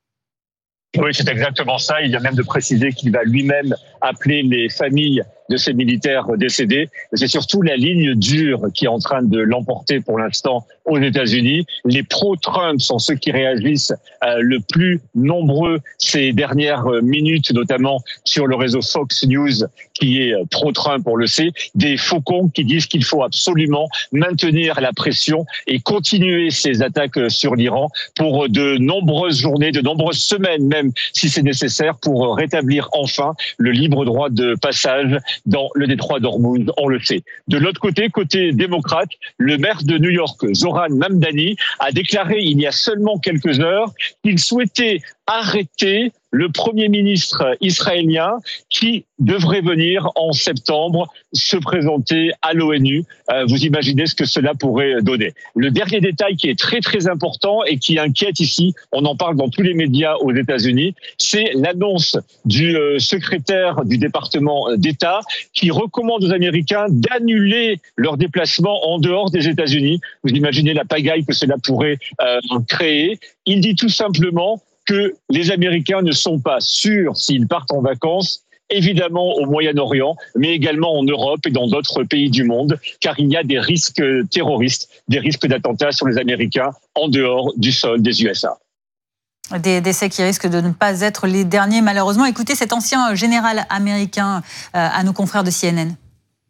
Oui, c'est exactement ça. Il vient même de préciser qu'il va lui-même appeler les familles de ces militaires décédés. C'est surtout la ligne dure qui est en train de l'emporter pour l'instant aux États-Unis. Les pro-Trump sont ceux qui réagissent euh, le plus nombreux ces dernières minutes, notamment sur le réseau Fox News, qui est pro-Trump, on le sait. Des faucons qui disent qu'il faut absolument maintenir la pression et continuer ces attaques sur l'Iran pour de nombreuses journées, de nombreuses semaines même, si c'est nécessaire, pour rétablir enfin le libre droit de passage dans le détroit d'Ormuz, on le sait. De l'autre côté, côté démocrate, le maire de New York, Zohran Mamdani, a déclaré il y a seulement quelques heures qu'il souhaitait arrêter le Premier ministre israélien qui devrait venir en septembre se présenter à l'ONU. Euh, vous imaginez ce que cela pourrait donner. Le dernier détail qui est très très important et qui inquiète ici, on en parle dans tous les médias aux États-Unis, c'est l'annonce du euh, secrétaire du département d'État qui recommande aux Américains d'annuler leurs déplacements en dehors des États-Unis. Vous imaginez la pagaille que cela pourrait euh, créer. Il dit tout simplement que les Américains ne sont pas sûrs s'ils partent en vacances, évidemment au Moyen-Orient, mais également en Europe et dans d'autres pays du monde, car il y a des risques terroristes, des risques d'attentats sur les Américains en dehors du sol des U S A. Des décès qui risquent de ne pas être les derniers, malheureusement. Écoutez cet ancien général américain euh, à nos confrères de C N N.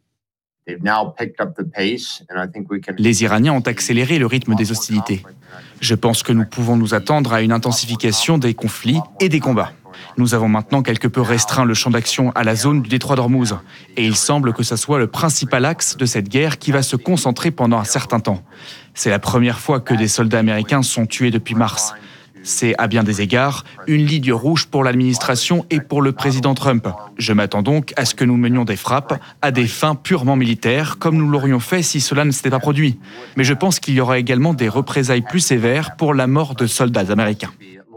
Les Iraniens ont accéléré le rythme des hostilités. Je pense que nous pouvons nous attendre à une intensification des conflits et des combats. Nous avons maintenant quelque peu restreint le champ d'action à la zone du détroit d'Ormuz. Et il semble que ce soit le principal axe de cette guerre qui va se concentrer pendant un certain temps. C'est la première fois que des soldats américains sont tués depuis mars. C'est, à bien des égards, une ligne rouge pour l'administration et pour le président Trump. Je m'attends donc à ce que nous menions des frappes à des fins purement militaires, comme nous l'aurions fait si cela ne s'était pas produit. Mais je pense qu'il y aura également des représailles plus sévères pour la mort de soldats américains.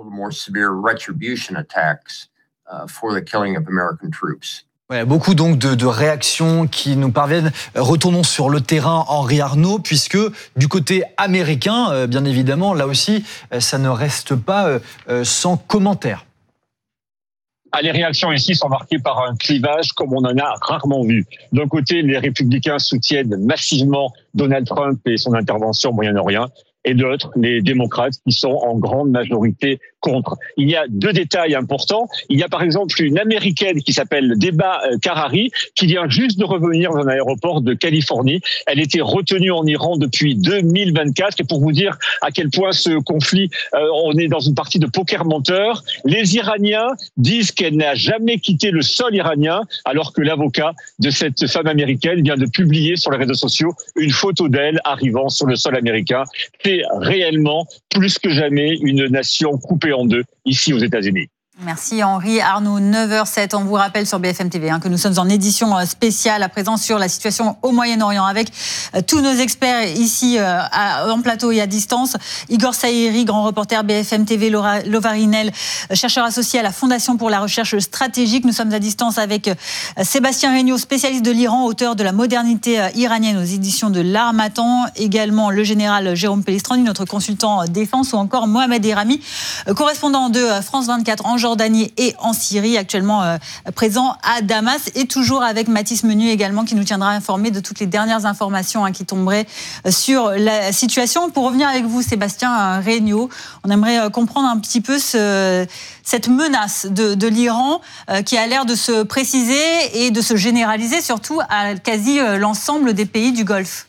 Ouais, beaucoup donc de, de réactions qui nous parviennent. Retournons sur le terrain, Henri Arnaud, puisque du côté américain, euh, bien évidemment, là aussi, euh, ça ne reste pas euh, sans commentaire. Ah, les réactions ici sont marquées par un clivage comme on en a rarement vu. D'un côté, les républicains soutiennent massivement Donald Trump et son intervention au Moyen-Orient. Et d'autres, les démocrates, qui sont en grande majorité contre. Il y a deux détails importants. Il y a par exemple une Américaine qui s'appelle Deba Karari, qui vient juste de revenir dans un aéroport de Californie. Elle était retenue en Iran depuis deux mille vingt-quatre. Et pour vous dire à quel point ce conflit, euh, on est dans une partie de poker menteur, les Iraniens disent qu'elle n'a jamais quitté le sol iranien, alors que l'avocat de cette femme américaine vient de publier sur les réseaux sociaux une photo d'elle arrivant sur le sol américain. C'est réellement, plus que jamais, une nation coupée en deux, ici aux États-Unis. Merci Henri Arnaud, neuf heures zéro sept. On vous rappelle sur B F M T V hein, que nous sommes en édition spéciale à présent sur la situation au Moyen-Orient avec euh, tous nos experts ici euh, à, en plateau et à distance. Igor Saïri, grand reporter B F M T V, Laura Lovarinel, chercheur associé à la Fondation pour la recherche stratégique. Nous sommes à distance avec euh, Sébastien Regnault, spécialiste de l'Iran, auteur de La modernité euh, iranienne aux éditions de l'Harmattan. Également le général Jérôme Pellestrandi, notre consultant défense, ou encore Mohamed Erami, euh, correspondant de euh, France vingt-quatre en Jordanie et en Syrie, actuellement euh, présent à Damas, et toujours avec Mathis Menu également, qui nous tiendra informé de toutes les dernières informations hein, qui tomberaient sur la situation. Pour revenir avec vous, Sébastien Regnault, on aimerait comprendre un petit peu ce, cette menace de, de l'Iran euh, qui a l'air de se préciser et de se généraliser, surtout à quasi l'ensemble des pays du Golfe.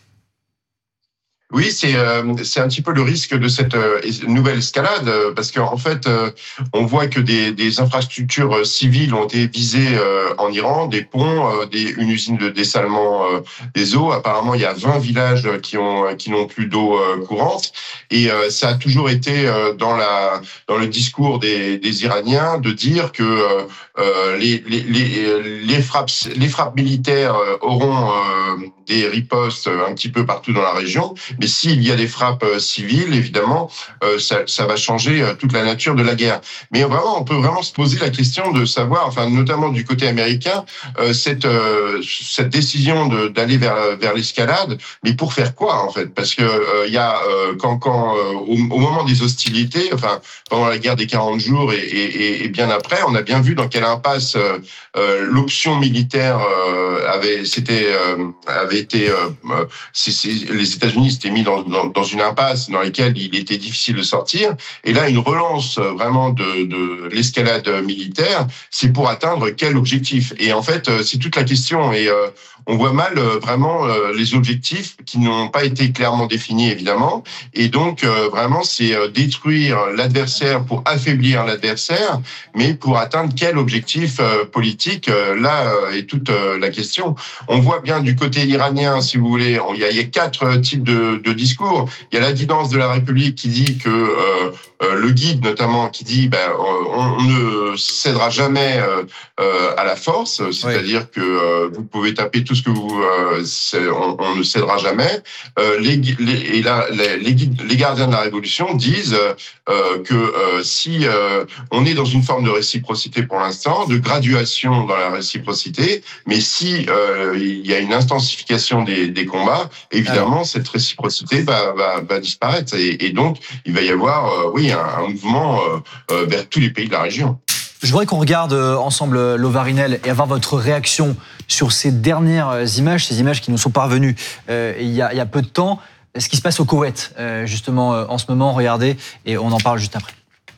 Oui, c'est euh, c'est un petit peu le risque de cette euh, nouvelle escalade, euh, parce qu'en fait, euh, on voit que des, des infrastructures civiles ont été visées euh, en Iran, des ponts, euh, des, une usine de dessalement euh, des eaux. Apparemment, il y a vingt villages qui ont qui n'ont plus d'eau euh, courante, et euh, ça a toujours été euh, dans la dans le discours des, des Iraniens de dire que euh, les, les les les frappes les frappes militaires auront euh, des ripostes un petit peu partout dans la région. Mais s'il y a des frappes euh, civiles, évidemment, euh, ça, ça va changer euh, toute la nature de la guerre. Mais vraiment, on peut vraiment se poser la question de savoir, enfin, notamment du côté américain, euh, cette euh, cette décision de, d'aller vers vers l'escalade. Mais pour faire quoi, en fait? Parce que euh, il y a euh, quand quand euh, au, au moment des hostilités, enfin pendant la guerre des quarante jours et, et, et bien après, on a bien vu dans quelle impasse euh, euh, l'option militaire euh, avait c'était euh, avait été. Euh, c'est, c'est, les États-Unis s'étaient mis dans, dans, dans une impasse dans laquelle il était difficile de sortir. Et là, une relance vraiment de, de l'escalade militaire, c'est pour atteindre quel objectif? Et en fait, c'est toute la question. Et euh, on voit mal euh, vraiment euh, les objectifs qui n'ont pas été clairement définis, évidemment. Et donc, euh, vraiment, c'est euh, détruire l'adversaire pour affaiblir l'adversaire, mais pour atteindre quel objectif euh, politique? euh, Là euh, est toute euh, la question. On voit bien du côté iranien, si vous voulez, il y a, il y a quatre types de, de discours. Il y a la guidance de la République qui dit que euh, euh, le guide notamment qui dit ben on, on ne cédera jamais euh, euh, à la force, c'est-à-dire oui. que euh, vous pouvez taper tout ce que vous, euh, on, on ne cédera jamais. Euh, les, les, et là, les, les, guides, les gardiens de la Révolution disent euh, que euh, si euh, on est dans une forme de réciprocité pour l'instant, de graduation dans la réciprocité, mais si euh, il y a une intensification des, des combats, évidemment Alors. cette réciprocité va, va, va disparaître et, et donc il va y avoir euh, oui un, un mouvement euh, vers tous les pays de la région. Je voudrais qu'on regarde ensemble Lovarinel et avoir votre réaction sur ces dernières images, ces images qui nous sont parvenues euh, il, y a, il y a peu de temps. Ce qui se passe au Koweït, euh, justement, euh, en ce moment, regardez, et on en parle juste après.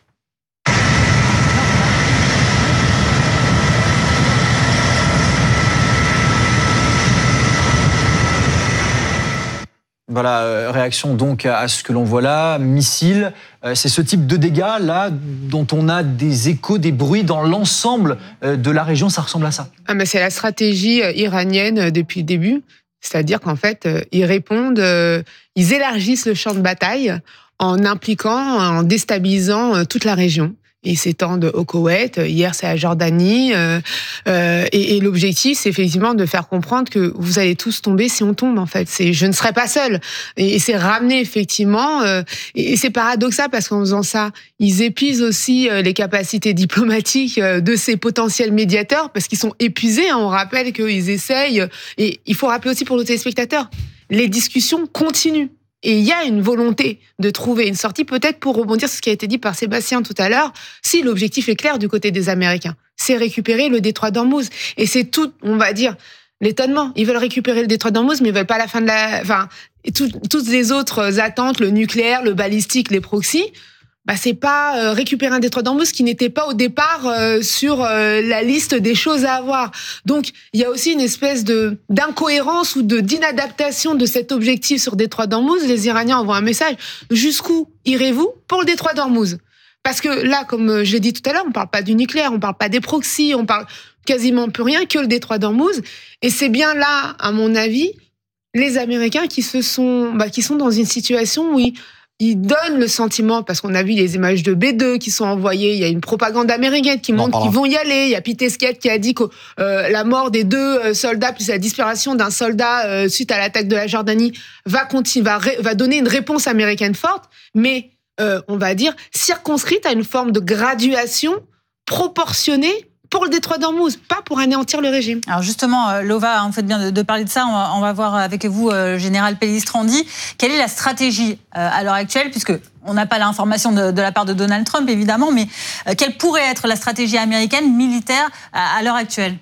Voilà, euh, réaction donc à ce que l'on voit là, missiles. Euh, c'est ce type de dégâts là dont on a des échos, des bruits dans l'ensemble euh, de la région. Ça ressemble à ça. Ah, mais c'est la stratégie iranienne depuis le début. C'est-à-dire qu'en fait, euh, ils répondent, euh, ils élargissent le champ de bataille en impliquant, en déstabilisant euh, toute la région. Ils s'étendent au Koweït, hier c'est la Jordanie, euh, euh, et, et l'objectif c'est effectivement de faire comprendre que vous allez tous tomber si on tombe en fait. C'est je ne serai pas seul, et, et c'est ramener effectivement, euh, et, et c'est paradoxal parce qu'en faisant ça, ils épuisent aussi euh, les capacités diplomatiques euh, de ces potentiels médiateurs parce qu'ils sont épuisés. Hein, on rappelle qu'ils essayent, et il faut rappeler aussi pour nos téléspectateurs, les discussions continuent. Et il y a une volonté de trouver une sortie, peut-être pour rebondir sur ce qui a été dit par Sébastien tout à l'heure, si l'objectif est clair du côté des Américains, c'est récupérer le détroit d'Ormuz. Et c'est tout, on va dire, l'étonnement. Ils veulent récupérer le détroit d'Ormuz, mais ils veulent pas la fin de la... Enfin, et tout, toutes les autres attentes, le nucléaire, le balistique, les proxys, bah c'est pas euh, récupérer un détroit d'Ormuz qui n'était pas au départ euh, sur euh, la liste des choses à avoir. Donc il y a aussi une espèce de d'incohérence ou de d'inadaptation de cet objectif sur détroit d'Ormuz. Les Iraniens envoient un message: jusqu'où irez-vous pour le détroit d'Ormuz? Parce que là, comme je l'ai dit tout à l'heure, on parle pas du nucléaire, on parle pas des proxys, on parle quasiment plus rien que le détroit d'Ormuz. Et c'est bien là, à mon avis, les Américains qui se sont, bah, qui sont dans une situation où ils il donne le sentiment, parce qu'on a vu les images de B deux qui sont envoyées, il y a une propagande américaine qui montre qu'ils vont y aller, il y a Pete Hegseth qui a dit que euh, la mort des deux soldats plus la disparition d'un soldat euh, suite à l'attaque de la Jordanie va, continue, va, ré, va donner une réponse américaine forte, mais euh, on va dire circonscrite à une forme de graduation proportionnée pour le détroit d'Ormuz, pas pour anéantir le régime. Alors justement, Lova, on fait bien de, de parler de ça. On va, on va voir avec vous, euh, général Pellistrandi, quelle est la stratégie euh, à l'heure actuelle, puisque on n'a pas l'information de, de la part de Donald Trump, évidemment, mais euh, quelle pourrait être la stratégie américaine militaire à, à l'heure actuelle?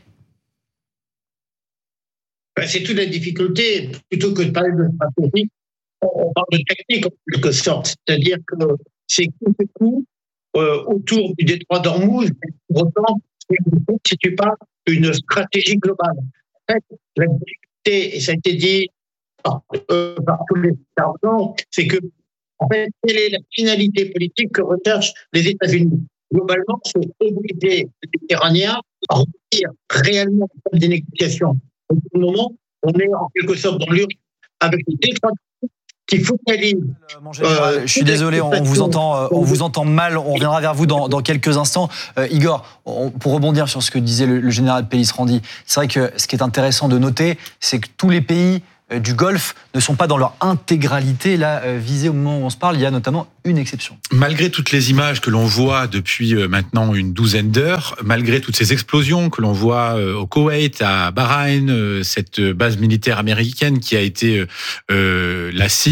Ben, c'est toute la difficulté. Plutôt que de parler de stratégie, on parle de technique en quelque sorte. C'est-à-dire que c'est coup de coup euh, autour du détroit d'Ormuz, pour autant, ne constitue pas une stratégie globale. En fait, la difficulté, et ça a été dit par, euh, par tous les intervenants, c'est que, en fait, quelle est la finalité politique que recherchent les États-Unis? Globalement, c'est obliger les Iraniens à revenir réellement des négociations. Au bout du moment, on est en quelque sorte dans l'urgence avec les défenseurs qui focalisent. Euh, je suis désolé, on vous entend, on vous entend mal. On reviendra vers vous dans, dans quelques instants. Euh, Igor, on, pour rebondir sur ce que disait le, le général Pellistrandi, c'est vrai que ce qui est intéressant de noter, c'est que tous les pays du Golfe ne sont pas dans leur intégralité là visés au moment où on se parle. Il y a notamment une exception. Malgré toutes les images que l'on voit depuis maintenant une douzaine d'heures, malgré toutes ces explosions que l'on voit au Koweït, à Bahreïn, cette base militaire américaine qui a été euh, la cible